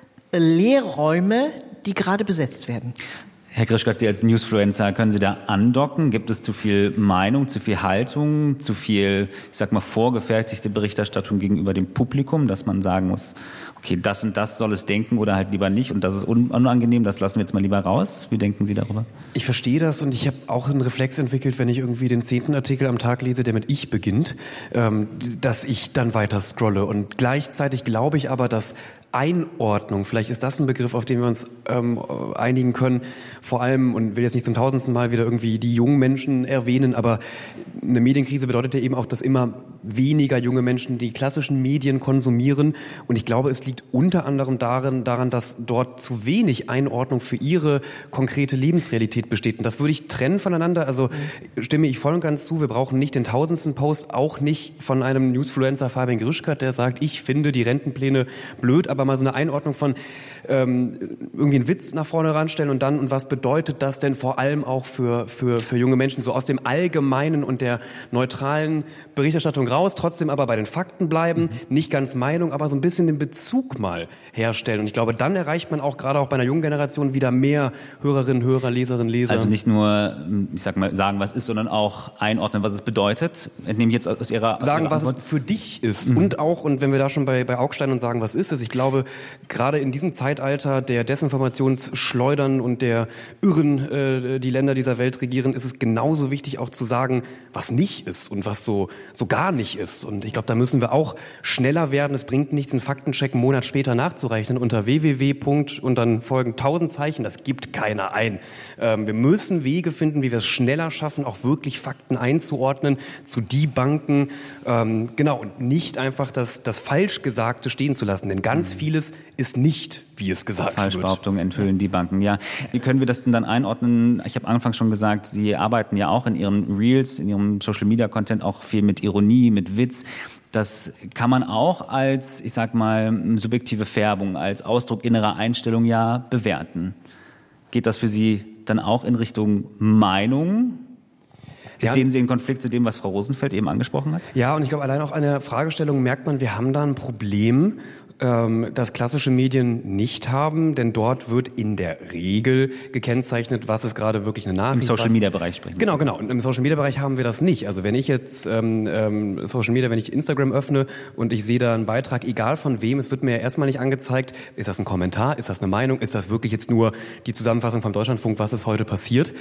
Leerräume, die gerade besetzt werden. Herr Grischkott, Sie als Newsfluencer, können Sie da andocken? Gibt es zu viel Meinung, zu viel Haltung, zu viel, ich sag mal, vorgefertigte Berichterstattung gegenüber dem Publikum, dass man sagen muss, okay, das und das soll es denken oder halt lieber nicht und das ist unangenehm, das lassen wir jetzt mal lieber raus. Wie denken Sie darüber? Ich verstehe das und ich habe auch einen Reflex entwickelt, wenn ich irgendwie den zehnten Artikel am Tag lese, der mit Ich beginnt, ähm, dass ich dann weiter scrolle. Und gleichzeitig glaube ich aber, dass Einordnung, vielleicht ist das ein Begriff, auf den wir uns ähm, einigen können, vor allem, und will jetzt nicht zum tausendsten Mal wieder irgendwie die jungen Menschen erwähnen, aber eine Medienkrise bedeutet ja eben auch, dass immer weniger junge Menschen die klassischen Medien konsumieren und ich glaube, es liegt unter anderem darin, daran, dass dort zu wenig Einordnung für ihre konkrete Lebensrealität besteht und das würde ich trennen voneinander, also stimme ich voll und ganz zu, wir brauchen nicht den tausendsten Post, auch nicht von einem Newsfluencer Fabian Grischkott, der sagt, ich finde die Rentenpläne blöd, aber mal so eine Einordnung von ähm, irgendwie einen Witz nach vorne ranstellen und dann, und was bedeutet das denn vor allem auch für, für, für junge Menschen, so aus dem Allgemeinen und der neutralen Berichterstattung raus, trotzdem aber bei den Fakten bleiben, nicht ganz Meinung, aber so ein bisschen den Bezug mal herstellen. Und ich glaube, dann erreicht man auch gerade auch bei einer jungen Generation wieder mehr Hörerinnen, Hörer, Leserinnen, Leser. Also nicht nur, ich sag mal, sagen, was ist, sondern auch einordnen, was es bedeutet. Entnehme ich jetzt aus Ihrer aus Sagen, Ihrer was Antwort. es für dich ist. Mhm. Und auch, und wenn wir da schon bei, bei Augstein und sagen, was ist es? Ich glaube, gerade in diesem Zeitalter der Desinformationsschleudern und der Irren, äh, die Länder dieser Welt regieren, ist es genauso wichtig auch zu sagen, was nicht ist und was so, so gar nicht ist. Und ich glaube, da müssen wir auch schneller werden. Es bringt nichts, einen Faktencheck einen Monat später nachzurechnen unter www. und dann folgen tausend Zeichen. Das gibt keiner ein. Ähm, wir müssen Wege finden, wie wir es schneller schaffen, auch wirklich Fakten einzuordnen, zu debunken. Ähm, genau, und nicht einfach das, das Falschgesagte stehen zu lassen. Denn ganz vieles ist nicht, wie es gesagt wird. Falschbehauptungen enthüllen, debunken, ja. Wie können wir das denn dann einordnen? Ich habe anfangs schon gesagt, Sie arbeiten ja auch in Ihren Reels, in Ihrem Social-Media-Content auch viel mit Ironie, mit Witz. Das kann man auch als, ich sag mal, subjektive Färbung, als Ausdruck innerer Einstellung ja bewerten. Geht das für Sie dann auch in Richtung Meinung? Ja. Sehen Sie einen Konflikt zu dem, was Frau Rosenfeld eben angesprochen hat? Ja, und ich glaube, allein auch an der Fragestellung merkt man, wir haben da ein Problem, das klassische Medien nicht haben, denn dort wird in der Regel gekennzeichnet, was ist gerade wirklich eine Nachricht. Im Social-Media-Bereich sprechen. Genau, genau. Und im Social-Media-Bereich haben wir das nicht. Also wenn ich jetzt ähm, Social Media, wenn ich Instagram öffne und ich sehe da einen Beitrag, egal von wem, es wird mir erstmal nicht angezeigt, ist das ein Kommentar, ist das eine Meinung, ist das wirklich jetzt nur die Zusammenfassung vom Deutschlandfunk, was ist heute passiert.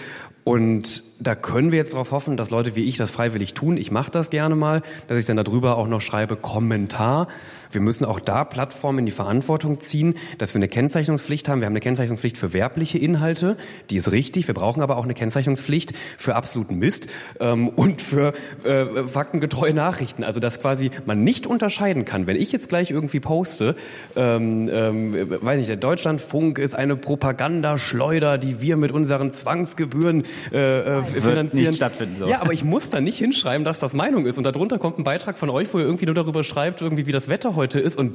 Und da können wir jetzt darauf hoffen, dass Leute wie ich das freiwillig tun. Ich mache das gerne mal, dass ich dann darüber auch noch schreibe, Kommentar. Wir müssen auch da Plattformen in die Verantwortung ziehen, dass wir eine Kennzeichnungspflicht haben. Wir haben eine Kennzeichnungspflicht für werbliche Inhalte, die ist richtig. Wir brauchen aber auch eine Kennzeichnungspflicht für absoluten Mist ähm, und für äh, faktengetreue Nachrichten. Also dass quasi man nicht unterscheiden kann, wenn ich jetzt gleich irgendwie poste, ähm, ähm, weiß nicht, der Deutschlandfunk ist eine Propagandaschleuder, die wir mit unseren Zwangsgebühren äh, äh, finanzieren. Wird nicht stattfinden so. Ja, aber ich muss da nicht hinschreiben, dass das Meinung ist. Und darunter kommt ein Beitrag von euch, wo ihr irgendwie nur darüber schreibt, irgendwie wie das Wetter heute ist und beide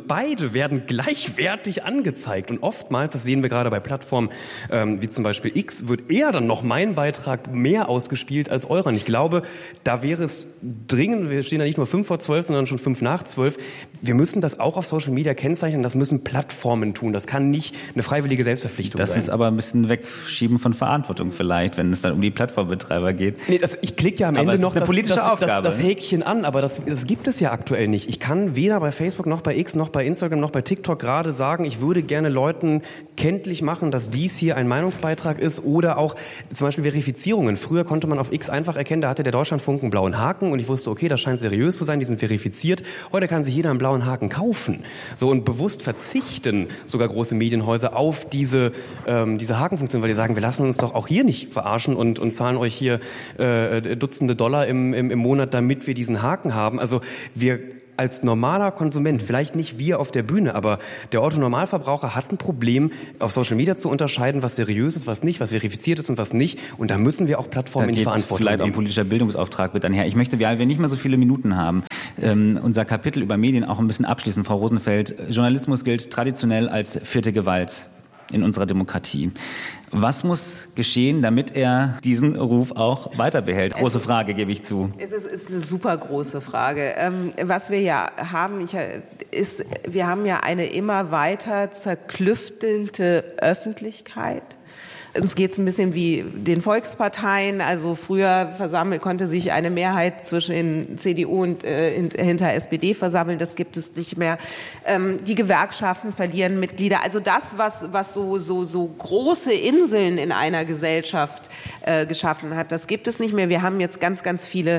Inhalte werden gleichwertig angezeigt. Und oftmals, das sehen wir gerade bei Plattformen ähm, wie zum Beispiel X, wird eher dann noch mein Beitrag mehr ausgespielt als eurer. Und ich glaube, da wäre es dringend, wir stehen da nicht nur fünf vor zwölf, sondern schon fünf nach zwölf. Wir müssen das auch auf Social Media kennzeichnen. Das müssen Plattformen tun. Das kann nicht eine freiwillige Selbstverpflichtung das sein. Das ist aber ein bisschen Wegschieben von Verantwortung vielleicht, wenn es dann um die Plattformbetreiber geht. Nee, das, ich klicke ja am aber Ende noch eine das, politische das, Aufgabe, das, das Häkchen an, aber das, das gibt es ja aktuell nicht. Ich kann weder bei Facebook noch bei X noch bei Instagram noch bei TikTok gerade sagen, ich würde gerne Leuten kenntlich machen, dass dies hier ein Meinungsbeitrag ist oder auch zum Beispiel Verifizierungen. Früher konnte man auf X einfach erkennen, da hatte der Deutschlandfunk einen blauen Haken und ich wusste, okay, das scheint seriös zu sein, die sind verifiziert. Heute kann sich jeder einen blauen Haken kaufen. So, und bewusst verzichten sogar große Medienhäuser auf diese, ähm, diese Hakenfunktion, weil die sagen, wir lassen uns doch auch hier nicht verarschen und, und zahlen euch hier äh, Dutzende Dollar im, im, im Monat, damit wir diesen Haken haben. Also wir als normaler Konsument, vielleicht nicht wir auf der Bühne, aber der Otto-Normalverbraucher hat ein Problem, auf Social Media zu unterscheiden, was seriös ist, was nicht, was verifiziert ist und was nicht. Und da müssen wir auch Plattformen in die Verantwortung vielleicht auch ein politischer Bildungsauftrag mit einher. Ich möchte, weil wir nicht mehr so viele Minuten haben, ähm, unser Kapitel über Medien auch ein bisschen abschließen, Frau Rosenfeld. Journalismus gilt traditionell als vierte Gewalt in unserer Demokratie. Was muss geschehen, damit er diesen Ruf auch weiter behält? Große Frage, gebe ich zu. Es ist, ist eine super große Frage. Ähm, was wir ja haben, ich, ist, wir haben ja eine immer weiter zerklüftelnde Öffentlichkeit. Uns geht es ein bisschen wie den Volksparteien. Also früher versammelt, konnte sich eine Mehrheit zwischen C D U und äh, hinter S P D versammeln. Das gibt es nicht mehr. Ähm, die Gewerkschaften verlieren Mitglieder. Also das, was, was so, so, so große Inseln in einer Gesellschaft äh, geschaffen hat, das gibt es nicht mehr. Wir haben jetzt ganz, ganz viele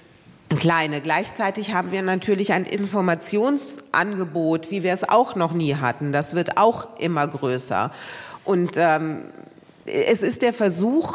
kleine. Gleichzeitig haben wir natürlich ein Informationsangebot, wie wir es auch noch nie hatten. Das wird auch immer größer. Und ähm, es ist der Versuch,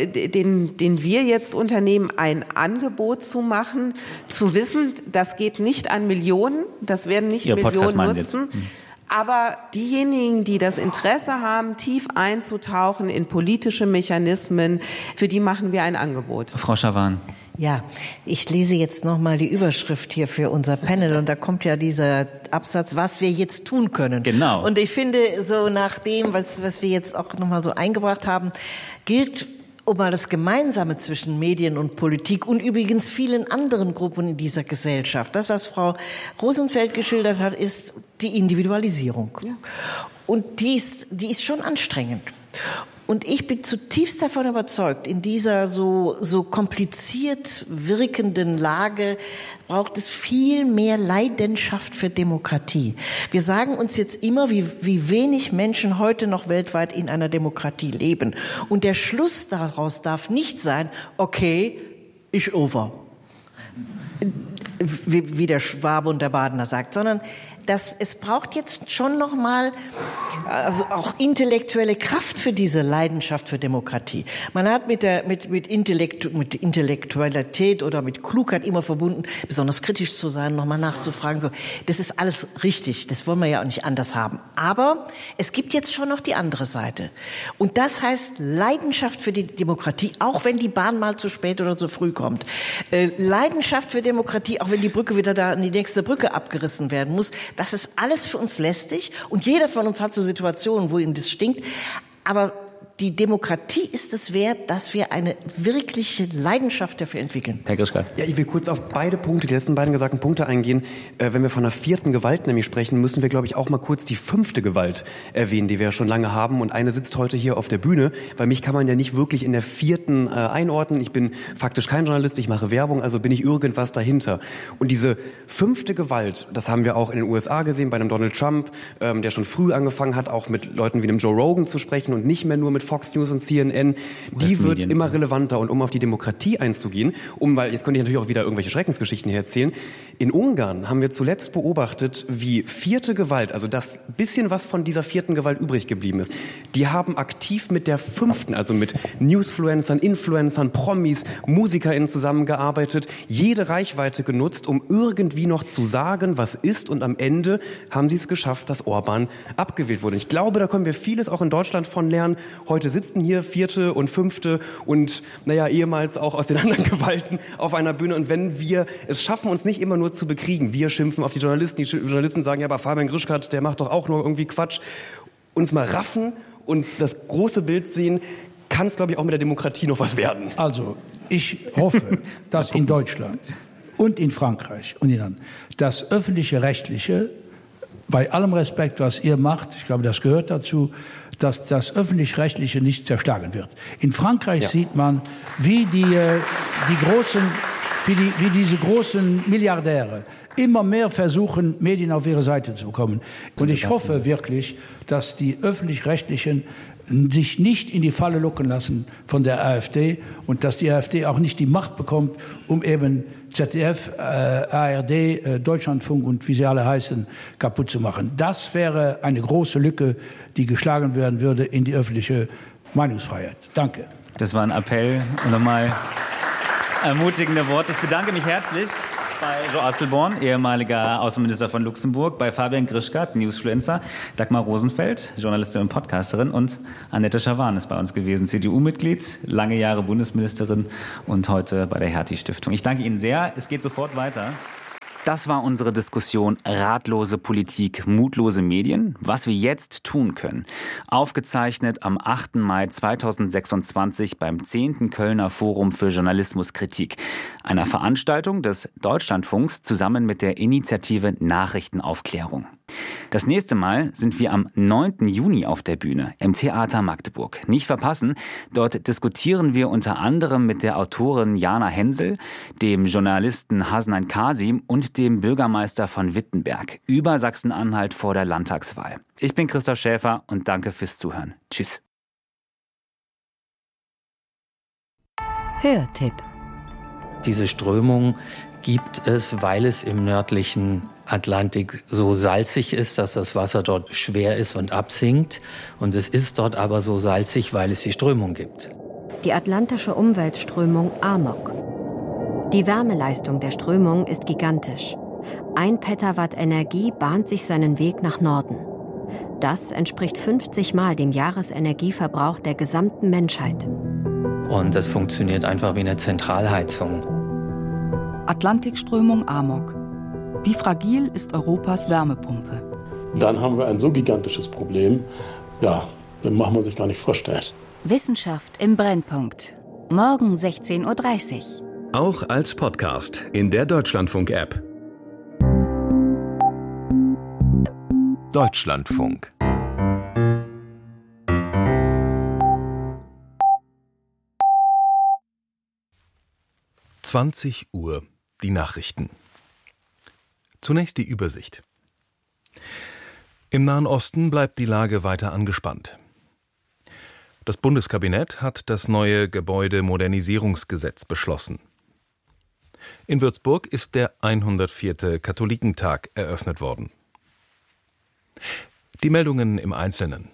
den, den wir jetzt unternehmen, ein Angebot zu machen, zu wissen, das geht nicht an Millionen, das werden nicht Ihre Millionen nutzen. Jetzt. Hm. Aber diejenigen, die das Interesse haben, tief einzutauchen in politische Mechanismen, für die machen wir ein Angebot. Frau Schawan. Ja, ich lese jetzt nochmal die Überschrift hier für unser Panel und da kommt ja dieser Absatz, was wir jetzt tun können. Genau. Und ich finde, so nach dem, was, was wir jetzt auch nochmal so eingebracht haben, gilt, um mal das Gemeinsame zwischen Medien und Politik und übrigens vielen anderen Gruppen in dieser Gesellschaft. Das, was Frau Rosenfeld geschildert hat, ist die Individualisierung. Ja. Und die ist, die ist schon anstrengend. Und ich bin zutiefst davon überzeugt, in dieser so, so kompliziert wirkenden Lage braucht es viel mehr Leidenschaft für Demokratie. Wir sagen uns jetzt immer, wie, wie wenig Menschen heute noch weltweit in einer Demokratie leben. Und der Schluss daraus darf nicht sein, okay, ist over. Wie, wie der Schwabe und der Badener sagt, sondern dass es braucht jetzt schon noch mal also auch intellektuelle Kraft für diese Leidenschaft für Demokratie. Man hat mit der mit mit Intellekt mit Intellektualität oder mit Klugheit immer verbunden, besonders kritisch zu sein, noch mal nachzufragen. So, das ist alles richtig. Das wollen wir ja auch nicht anders haben. Aber es gibt jetzt schon noch die andere Seite. Und das heißt Leidenschaft für die Demokratie, auch wenn die Bahn mal zu spät oder zu früh kommt. Äh, Leidenschaft für Demokratie, auch wenn die Brücke wieder da an die nächste Brücke abgerissen werden muss. Das ist alles für uns lästig und jeder von uns hat so Situationen, wo ihm das stinkt. Aber die Demokratie ist es wert, dass wir eine wirkliche Leidenschaft dafür entwickeln. Herr Grischka. Ja, ich will kurz auf beide Punkte, die letzten beiden gesagten Punkte eingehen. Äh, wenn wir von einer vierten Gewalt nämlich sprechen, müssen wir, glaube ich, auch mal kurz die fünfte Gewalt erwähnen, die wir ja schon lange haben. Und eine sitzt heute hier auf der Bühne, weil mich kann man ja nicht wirklich in der vierten äh, einordnen. Ich bin faktisch kein Journalist, ich mache Werbung, also bin ich irgendwas dahinter. Und diese fünfte Gewalt, das haben wir auch in den U S A gesehen, bei einem Donald Trump, ähm, der schon früh angefangen hat, auch mit Leuten wie einem Joe Rogan zu sprechen und nicht mehr nur mit Fox News und C N N, die wird immer relevanter. Und um auf die Demokratie einzugehen, um, weil jetzt könnte ich natürlich auch wieder irgendwelche Schreckensgeschichten hier erzählen, in Ungarn haben wir zuletzt beobachtet, wie vierte Gewalt, also das bisschen, was von dieser vierten Gewalt übrig geblieben ist, die haben aktiv mit der fünften, also mit Newsfluencern, Influencern, Promis, MusikerInnen zusammengearbeitet, jede Reichweite genutzt, um irgendwie noch zu sagen, was ist, und am Ende haben sie es geschafft, dass Orban abgewählt wurde. Ich glaube, da können wir vieles auch in Deutschland von lernen. Heute heute sitzen hier Vierte und Fünfte und naja, ehemals auch aus den anderen Gewalten auf einer Bühne. Und wenn wir es schaffen, uns nicht immer nur zu bekriegen, wir schimpfen auf die Journalisten, die Journalisten sagen, ja, aber Fabian Grischkat, der macht doch auch nur irgendwie Quatsch, uns mal raffen und das große Bild sehen, kann es, glaube ich, auch mit der Demokratie noch was werden. Also, ich hoffe, dass in Deutschland und in Frankreich und in anderen das öffentliche Rechtliche, bei allem Respekt, was ihr macht, ich glaube, das gehört dazu, dass das öffentlich-rechtliche nicht zerschlagen wird. In Frankreich ja. sieht man, wie die, die großen, wie, die, wie diese großen Milliardäre immer mehr versuchen, Medien auf ihre Seite zu bekommen. Und ich hoffe wirklich, dass die öffentlich-rechtlichen sich nicht in die Falle locken lassen von der AfD und dass die AfD auch nicht die Macht bekommt, um eben Z D F, äh, A R D, äh, Deutschlandfunk und wie sie alle heißen, kaputt zu machen. Das wäre eine große Lücke, die geschlagen werden würde in die öffentliche Meinungsfreiheit. Danke. Das war ein Appell und nochmal ermutigende Worte. Ich bedanke mich herzlich bei Jo Asselborn, ehemaliger Außenminister von Luxemburg, bei Fabian Grischkat, Newsfluencer, Dagmar Rosenfeld, Journalistin und Podcasterin und Annette Schawan ist bei uns gewesen, C D U-Mitglied, lange Jahre Bundesministerin und heute bei der Hertie-Stiftung. Ich danke Ihnen sehr. Es geht sofort weiter. Das war unsere Diskussion Ratlose Politik, mutlose Medien, was wir jetzt tun können. Aufgezeichnet am achten Mai zweitausendsechsundzwanzig beim zehnten Kölner Forum für Journalismuskritik, einer Veranstaltung des Deutschlandfunks zusammen mit der Initiative Nachrichtenaufklärung. Das nächste Mal sind wir am neunten Juni auf der Bühne im Theater Magdeburg. Nicht verpassen, dort diskutieren wir unter anderem mit der Autorin Jana Hensel, dem Journalisten Hasnan Kasim und dem Bürgermeister von Wittenberg über Sachsen-Anhalt vor der Landtagswahl. Ich bin Christoph Schäfer und danke fürs Zuhören. Tschüss. Hörtipp. Diese Strömung gibt es, weil es im nördlichen Atlantik so salzig ist, dass das Wasser dort schwer ist und absinkt. Und es ist dort aber so salzig, weil es die Strömung gibt. Die atlantische Umweltströmung Amok. Die Wärmeleistung der Strömung ist gigantisch. Ein Petawatt Energie bahnt sich seinen Weg nach Norden. Das entspricht fünfzig Mal dem Jahresenergieverbrauch der gesamten Menschheit. Und das funktioniert einfach wie eine Zentralheizung. Atlantikströmung Amok. Wie fragil ist Europas Wärmepumpe? Dann haben wir ein so gigantisches Problem, ja, das macht man sich gar nicht vorstellen. Wissenschaft im Brennpunkt. Morgen sechzehn Uhr dreißig. Auch als Podcast in der Deutschlandfunk-App. Deutschlandfunk. zwanzig Uhr, die Nachrichten. Zunächst die Übersicht. Im Nahen Osten bleibt die Lage weiter angespannt. Das Bundeskabinett hat das neue Gebäudemodernisierungsgesetz beschlossen. In Würzburg ist der hundertvierte Katholikentag eröffnet worden. Die Meldungen im Einzelnen.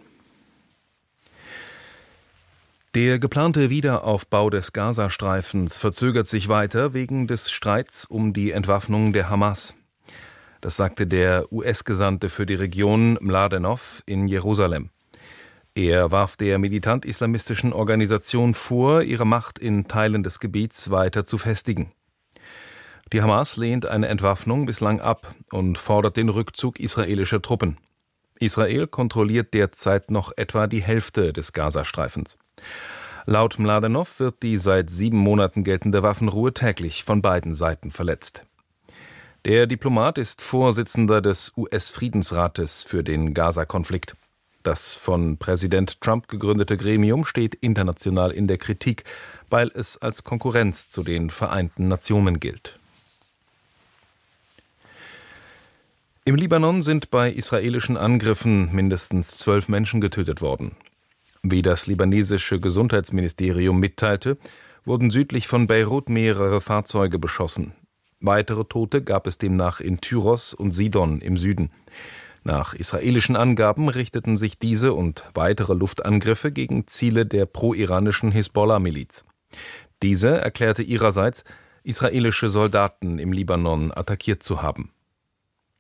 Der geplante Wiederaufbau des Gazastreifens verzögert sich weiter wegen des Streits um die Entwaffnung der Hamas. Das sagte der U S-Gesandte für die Region Mladenov in Jerusalem. Er warf der militant-islamistischen Organisation vor, ihre Macht in Teilen des Gebiets weiter zu festigen. Die Hamas lehnt eine Entwaffnung bislang ab und fordert den Rückzug israelischer Truppen. Israel kontrolliert derzeit noch etwa die Hälfte des Gazastreifens. Laut Mladenov wird die seit sieben Monaten geltende Waffenruhe täglich von beiden Seiten verletzt. Der Diplomat ist Vorsitzender des U S-Friedensrates für den Gaza-Konflikt. Das von Präsident Trump gegründete Gremium steht international in der Kritik, weil es als Konkurrenz zu den Vereinten Nationen gilt. Im Libanon sind bei israelischen Angriffen mindestens zwölf Menschen getötet worden. Wie das libanesische Gesundheitsministerium mitteilte, wurden südlich von Beirut mehrere Fahrzeuge beschossen. Weitere Tote gab es demnach in Tyros und Sidon im Süden. Nach israelischen Angaben richteten sich diese und weitere Luftangriffe gegen Ziele der pro-iranischen Hisbollah-Miliz. Diese erklärte ihrerseits, israelische Soldaten im Libanon attackiert zu haben.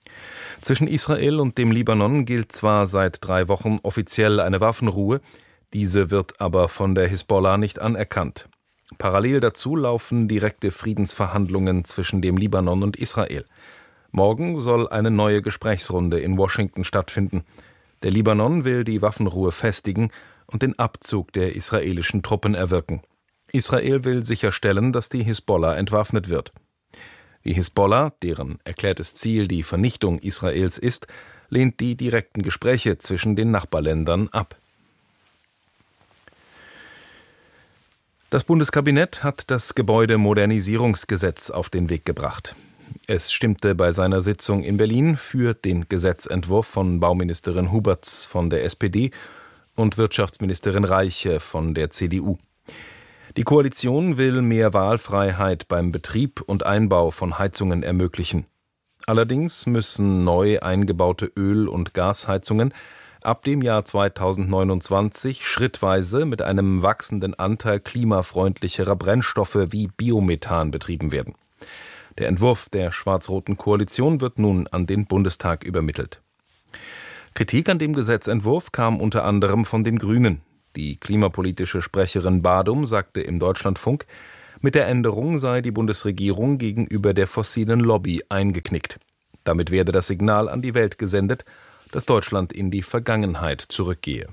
Zwischen Israel und dem Libanon gilt zwar seit drei Wochen offiziell eine Waffenruhe, Diese wird aber von der Hisbollah nicht anerkannt. Parallel dazu laufen direkte Friedensverhandlungen zwischen dem Libanon und Israel. Morgen soll eine neue Gesprächsrunde in Washington stattfinden. Der Libanon will die Waffenruhe festigen und den Abzug der israelischen Truppen erwirken. Israel will sicherstellen, dass die Hisbollah entwaffnet wird. Die Hisbollah, deren erklärtes Ziel die Vernichtung Israels ist, lehnt die direkten Gespräche zwischen den Nachbarländern ab. Das Bundeskabinett hat das Gebäudemodernisierungsgesetz auf den Weg gebracht. Es stimmte bei seiner Sitzung in Berlin für den Gesetzentwurf von Bauministerin Huberts von der S P D und Wirtschaftsministerin Reiche von der C D U. Die Koalition will mehr Wahlfreiheit beim Betrieb und Einbau von Heizungen ermöglichen. Allerdings müssen neu eingebaute Öl- und Gasheizungen ab dem Jahr zweitausendneunundzwanzig schrittweise mit einem wachsenden Anteil klimafreundlicherer Brennstoffe wie Biomethan betrieben werden. Der Entwurf der schwarz-roten Koalition wird nun an den Bundestag übermittelt. Kritik an dem Gesetzentwurf kam unter anderem von den Grünen. Die klimapolitische Sprecherin Badum sagte im Deutschlandfunk, mit der Änderung sei die Bundesregierung gegenüber der fossilen Lobby eingeknickt. Damit werde das Signal an die Welt gesendet, dass Deutschland in die Vergangenheit zurückgehe.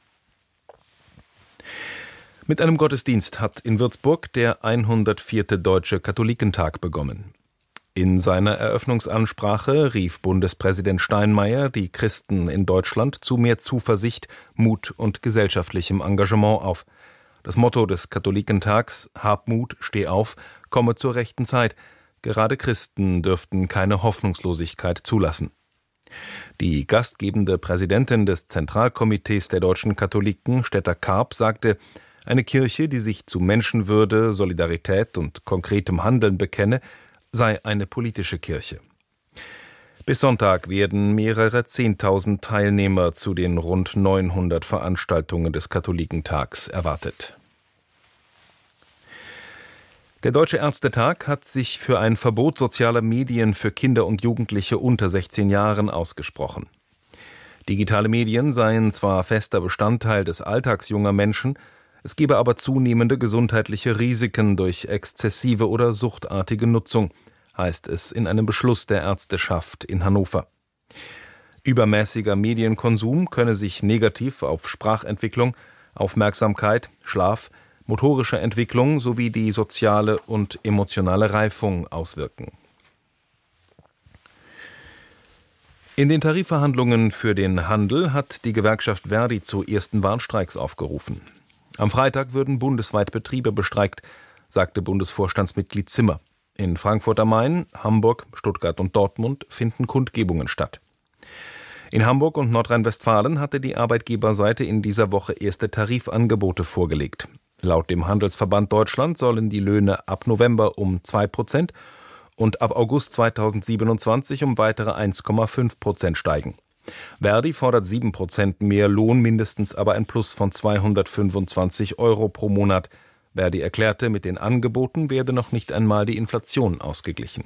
Mit einem Gottesdienst hat in Würzburg der hundertvierte Deutsche Katholikentag begonnen. In seiner Eröffnungsansprache rief Bundespräsident Steinmeier die Christen in Deutschland zu mehr Zuversicht, Mut und gesellschaftlichem Engagement auf. Das Motto des Katholikentags: Hab Mut, steh auf, komme zur rechten Zeit. Gerade Christen dürften keine Hoffnungslosigkeit zulassen. Die gastgebende Präsidentin des Zentralkomitees der deutschen Katholiken, Stetta Karp, sagte, eine Kirche, die sich zu Menschenwürde, Solidarität und konkretem Handeln bekenne, sei eine politische Kirche. Bis Sonntag werden mehrere Zehntausend Teilnehmer zu den rund neunhundert Veranstaltungen des Katholikentags erwartet. Der Deutsche Ärztetag hat sich für ein Verbot sozialer Medien für Kinder und Jugendliche unter sechzehn Jahren ausgesprochen. Digitale Medien seien zwar fester Bestandteil des Alltags junger Menschen, es gebe aber zunehmende gesundheitliche Risiken durch exzessive oder suchtartige Nutzung, heißt es in einem Beschluss der Ärzteschaft in Hannover. Übermäßiger Medienkonsum könne sich negativ auf Sprachentwicklung, Aufmerksamkeit, Schlaf, motorische Entwicklung sowie die soziale und emotionale Reifung auswirken. In den Tarifverhandlungen für den Handel hat die Gewerkschaft Verdi zu ersten Warnstreiks aufgerufen. Am Freitag würden bundesweit Betriebe bestreikt, sagte Bundesvorstandsmitglied Zimmer. In Frankfurt am Main, Hamburg, Stuttgart und Dortmund finden Kundgebungen statt. In Hamburg und Nordrhein-Westfalen hatte die Arbeitgeberseite in dieser Woche erste Tarifangebote vorgelegt. Laut dem Handelsverband Deutschland sollen die Löhne ab November um zwei Prozent und ab August zweitausendsiebenundzwanzig um weitere eins Komma fünf Prozent steigen. Verdi fordert sieben Prozent mehr Lohn, mindestens aber ein Plus von zweihundertfünfundzwanzig Euro pro Monat. Verdi erklärte, mit den Angeboten werde noch nicht einmal die Inflation ausgeglichen.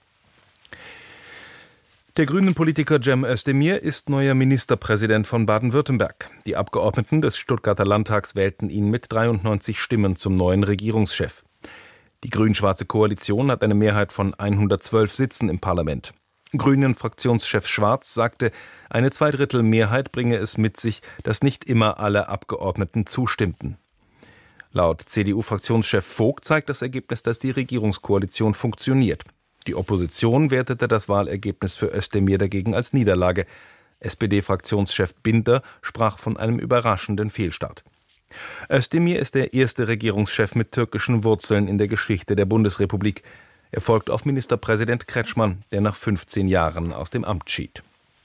Der Grünen-Politiker Cem Özdemir ist neuer Ministerpräsident von Baden-Württemberg. Die Abgeordneten des Stuttgarter Landtags wählten ihn mit dreiundneunzig Stimmen zum neuen Regierungschef. Die grün-schwarze Koalition hat eine Mehrheit von hundertzwölf Sitzen im Parlament. Grünen-Fraktionschef Schwarz sagte, eine Zweidrittelmehrheit bringe es mit sich, dass nicht immer alle Abgeordneten zustimmten. Laut C D U-Fraktionschef Vogt zeigt das Ergebnis, dass die Regierungskoalition funktioniert. Die Opposition wertete das Wahlergebnis für Özdemir dagegen als Niederlage. S P D-Fraktionschef Binder sprach von einem überraschenden Fehlstart. Özdemir ist der erste Regierungschef mit türkischen Wurzeln in der Geschichte der Bundesrepublik. Er folgt auf Ministerpräsident Kretschmann, der nach fünfzehn Jahren aus dem Amt schied.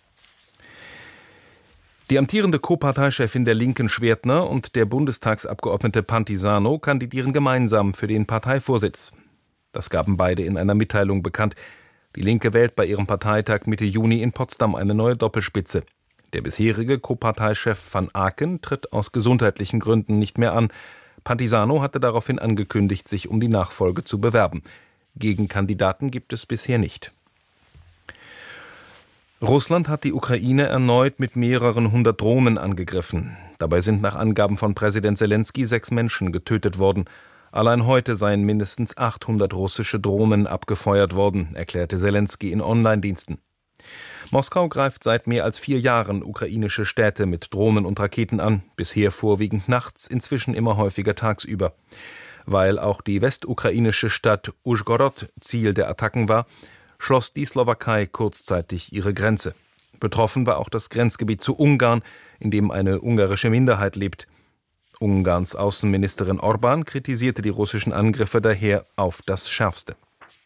Die amtierende Co-Parteichefin der Linken Schwertner und der Bundestagsabgeordnete Pantisano kandidieren gemeinsam für den Parteivorsitz. Das gaben beide in einer Mitteilung bekannt. Die Linke wählt bei ihrem Parteitag Mitte Juni in Potsdam eine neue Doppelspitze. Der bisherige Co-Parteichef Van Aken tritt aus gesundheitlichen Gründen nicht mehr an. Pantisano hatte daraufhin angekündigt, sich um die Nachfolge zu bewerben. Gegenkandidaten gibt es bisher nicht. Russland hat die Ukraine erneut mit mehreren hundert Drohnen angegriffen. Dabei sind nach Angaben von Präsident Selenskyj sechs Menschen getötet worden. Allein heute seien mindestens achthundert russische Drohnen abgefeuert worden, erklärte Selenskyj in Online-Diensten. Moskau greift seit mehr als vier Jahren ukrainische Städte mit Drohnen und Raketen an, bisher vorwiegend nachts, inzwischen immer häufiger tagsüber. Weil auch die westukrainische Stadt Uschgorod Ziel der Attacken war, schloss die Slowakei kurzzeitig ihre Grenze. Betroffen war auch das Grenzgebiet zu Ungarn, in dem eine ungarische Minderheit lebt. Ungarns Außenministerin Orbán kritisierte die russischen Angriffe daher auf das Schärfste.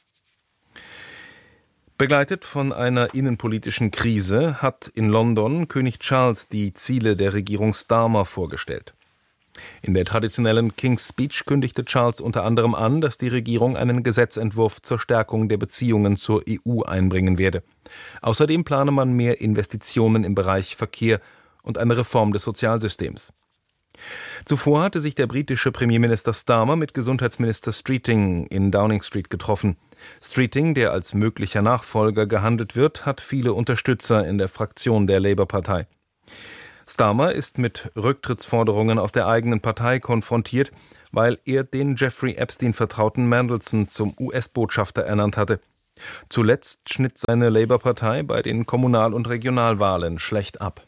Begleitet von einer innenpolitischen Krise hat in London König Charles die Ziele der Regierung Starmer vorgestellt. In der traditionellen King's Speech kündigte Charles unter anderem an, dass die Regierung einen Gesetzentwurf zur Stärkung der Beziehungen zur E U einbringen werde. Außerdem plane man mehr Investitionen im Bereich Verkehr und eine Reform des Sozialsystems. Zuvor hatte sich der britische Premierminister Starmer mit Gesundheitsminister Streeting in Downing Street getroffen. Streeting, der als möglicher Nachfolger gehandelt wird, hat viele Unterstützer in der Fraktion der Labour-Partei. Starmer ist mit Rücktrittsforderungen aus der eigenen Partei konfrontiert, weil er den Jeffrey Epstein-Vertrauten Mandelson zum U S-Botschafter ernannt hatte. Zuletzt schnitt seine Labour-Partei bei den Kommunal- und Regionalwahlen schlecht ab.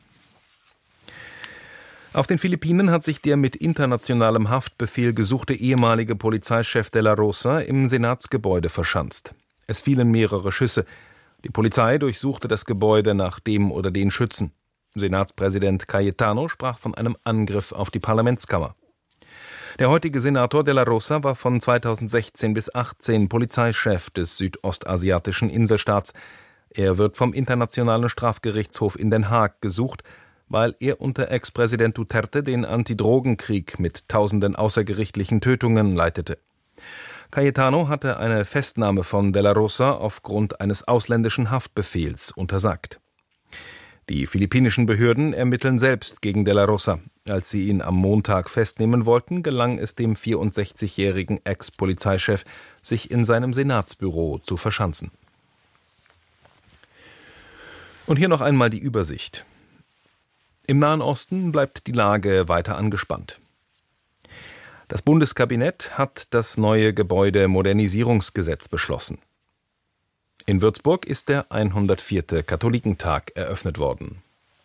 Auf den Philippinen hat sich der mit internationalem Haftbefehl gesuchte ehemalige Polizeichef de la Rosa im Senatsgebäude verschanzt. Es fielen mehrere Schüsse. Die Polizei durchsuchte das Gebäude nach dem oder den Schützen. Senatspräsident Cayetano sprach von einem Angriff auf die Parlamentskammer. Der heutige Senator de la Rosa war von zweitausendsechzehn bis achtzehn Polizeichef des südostasiatischen Inselstaats. Er wird vom Internationalen Strafgerichtshof in Den Haag gesucht, weil er unter Ex-Präsident Duterte den Antidrogenkrieg mit tausenden außergerichtlichen Tötungen leitete. Cayetano hatte eine Festnahme von de la Rosa aufgrund eines ausländischen Haftbefehls untersagt. Die philippinischen Behörden ermitteln selbst gegen de la Rosa. Als sie ihn am Montag festnehmen wollten, gelang es dem vierundsechzigjährigen Ex-Polizeichef, sich in seinem Senatsbüro zu verschanzen. Und hier noch einmal die Übersicht. Im Nahen Osten bleibt die Lage weiter angespannt. Das Bundeskabinett hat das neue Gebäudemodernisierungsgesetz beschlossen. In Würzburg ist der hundertvierte Katholikentag eröffnet worden.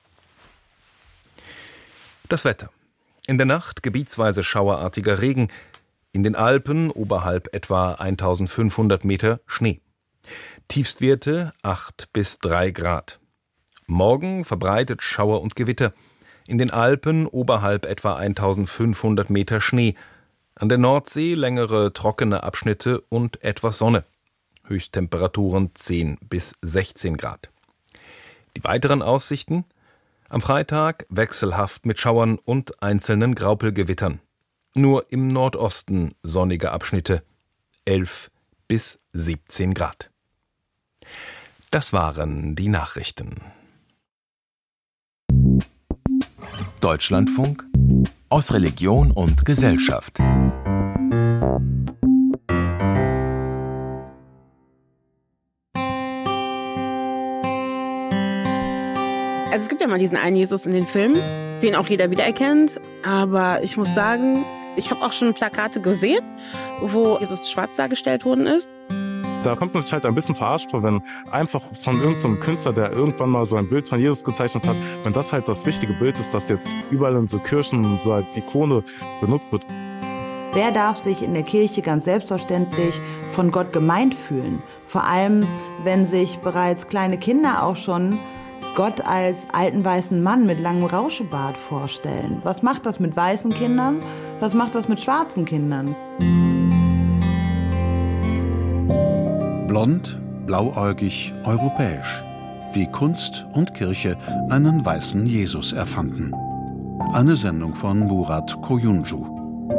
Das Wetter. In der Nacht gebietsweise schauerartiger Regen. In den Alpen oberhalb etwa eintausendfünfhundert Meter Schnee. Tiefstwerte acht bis drei Grad. Morgen verbreitet Schauer und Gewitter. In den Alpen oberhalb etwa eintausendfünfhundert Meter Schnee. An der Nordsee längere trockene Abschnitte und etwas Sonne. Höchsttemperaturen zehn bis sechzehn Grad. Die weiteren Aussichten? Am Freitag wechselhaft mit Schauern und einzelnen Graupelgewittern. Nur im Nordosten sonnige Abschnitte. elf bis siebzehn Grad. Das waren die Nachrichten. Deutschlandfunk aus Religion und Gesellschaft. Also es gibt ja mal diesen einen Jesus in den Filmen, den auch jeder wiedererkennt. Aber ich muss sagen, ich habe auch schon Plakate gesehen, wo Jesus schwarz dargestellt worden ist. Da kommt man sich halt ein bisschen verarscht vor, wenn einfach von irgendeinem Künstler, der irgendwann mal so ein Bild von Jesus gezeichnet hat, wenn das halt das richtige Bild ist, das jetzt überall in so Kirchen so als Ikone benutzt wird. Wer darf sich in der Kirche ganz selbstverständlich von Gott gemeint fühlen? Vor allem, wenn sich bereits kleine Kinder auch schon Gott als alten weißen Mann mit langem Rauschebart vorstellen. Was macht das mit weißen Kindern? Was macht das mit schwarzen Kindern? Blond, blauäugig, europäisch. Wie Kunst und Kirche einen weißen Jesus erfanden. Eine Sendung von Murat Koyuncu.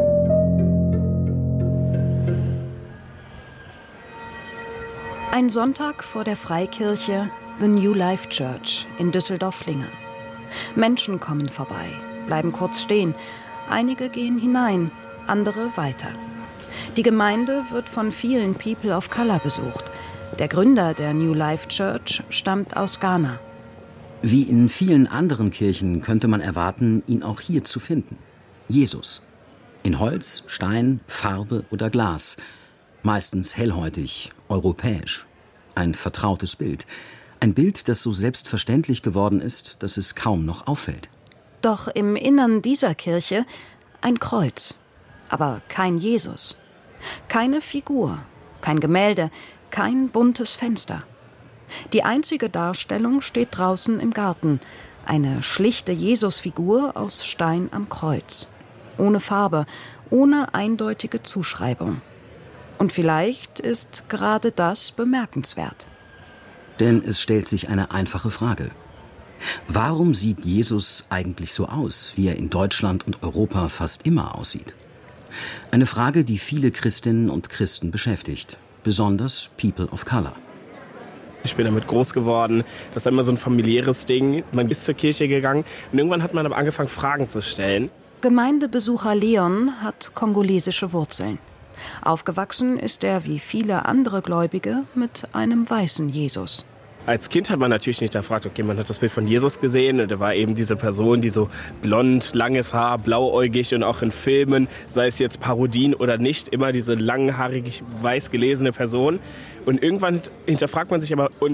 Ein Sonntag vor der Freikirche The New Life Church in Düsseldorf-Lingen. Menschen kommen vorbei, bleiben kurz stehen. Einige gehen hinein, andere weiter. Die Gemeinde wird von vielen People of Color besucht. Der Gründer der New Life Church stammt aus Ghana. Wie in vielen anderen Kirchen könnte man erwarten, ihn auch hier zu finden. Jesus. In Holz, Stein, Farbe oder Glas. Meistens hellhäutig, europäisch. Ein vertrautes Bild. Ein Bild, das so selbstverständlich geworden ist, dass es kaum noch auffällt. Doch im Innern dieser Kirche ein Kreuz, aber kein Jesus. Keine Figur, kein Gemälde, kein buntes Fenster. Die einzige Darstellung steht draußen im Garten. Eine schlichte Jesusfigur aus Stein am Kreuz. Ohne Farbe, ohne eindeutige Zuschreibung. Und vielleicht ist gerade das bemerkenswert. Denn es stellt sich eine einfache Frage. Warum sieht Jesus eigentlich so aus, wie er in Deutschland und Europa fast immer aussieht? Eine Frage, die viele Christinnen und Christen beschäftigt. Besonders People of Color. Ich bin damit groß geworden. Das ist immer so ein familiäres Ding. Man ist zur Kirche gegangen und irgendwann hat man aber angefangen, Fragen zu stellen. Gemeindebesucher Leon hat kongolesische Wurzeln. Aufgewachsen ist er wie viele andere Gläubige mit einem weißen Jesus. Als Kind hat man natürlich nicht gefragt, okay, man hat das Bild von Jesus gesehen und er war eben diese Person, die so blond, langes Haar, blauäugig und auch in Filmen, sei es jetzt Parodien oder nicht, immer diese langhaarig, weiß gelesene Person. Und irgendwann hinterfragt man sich aber, und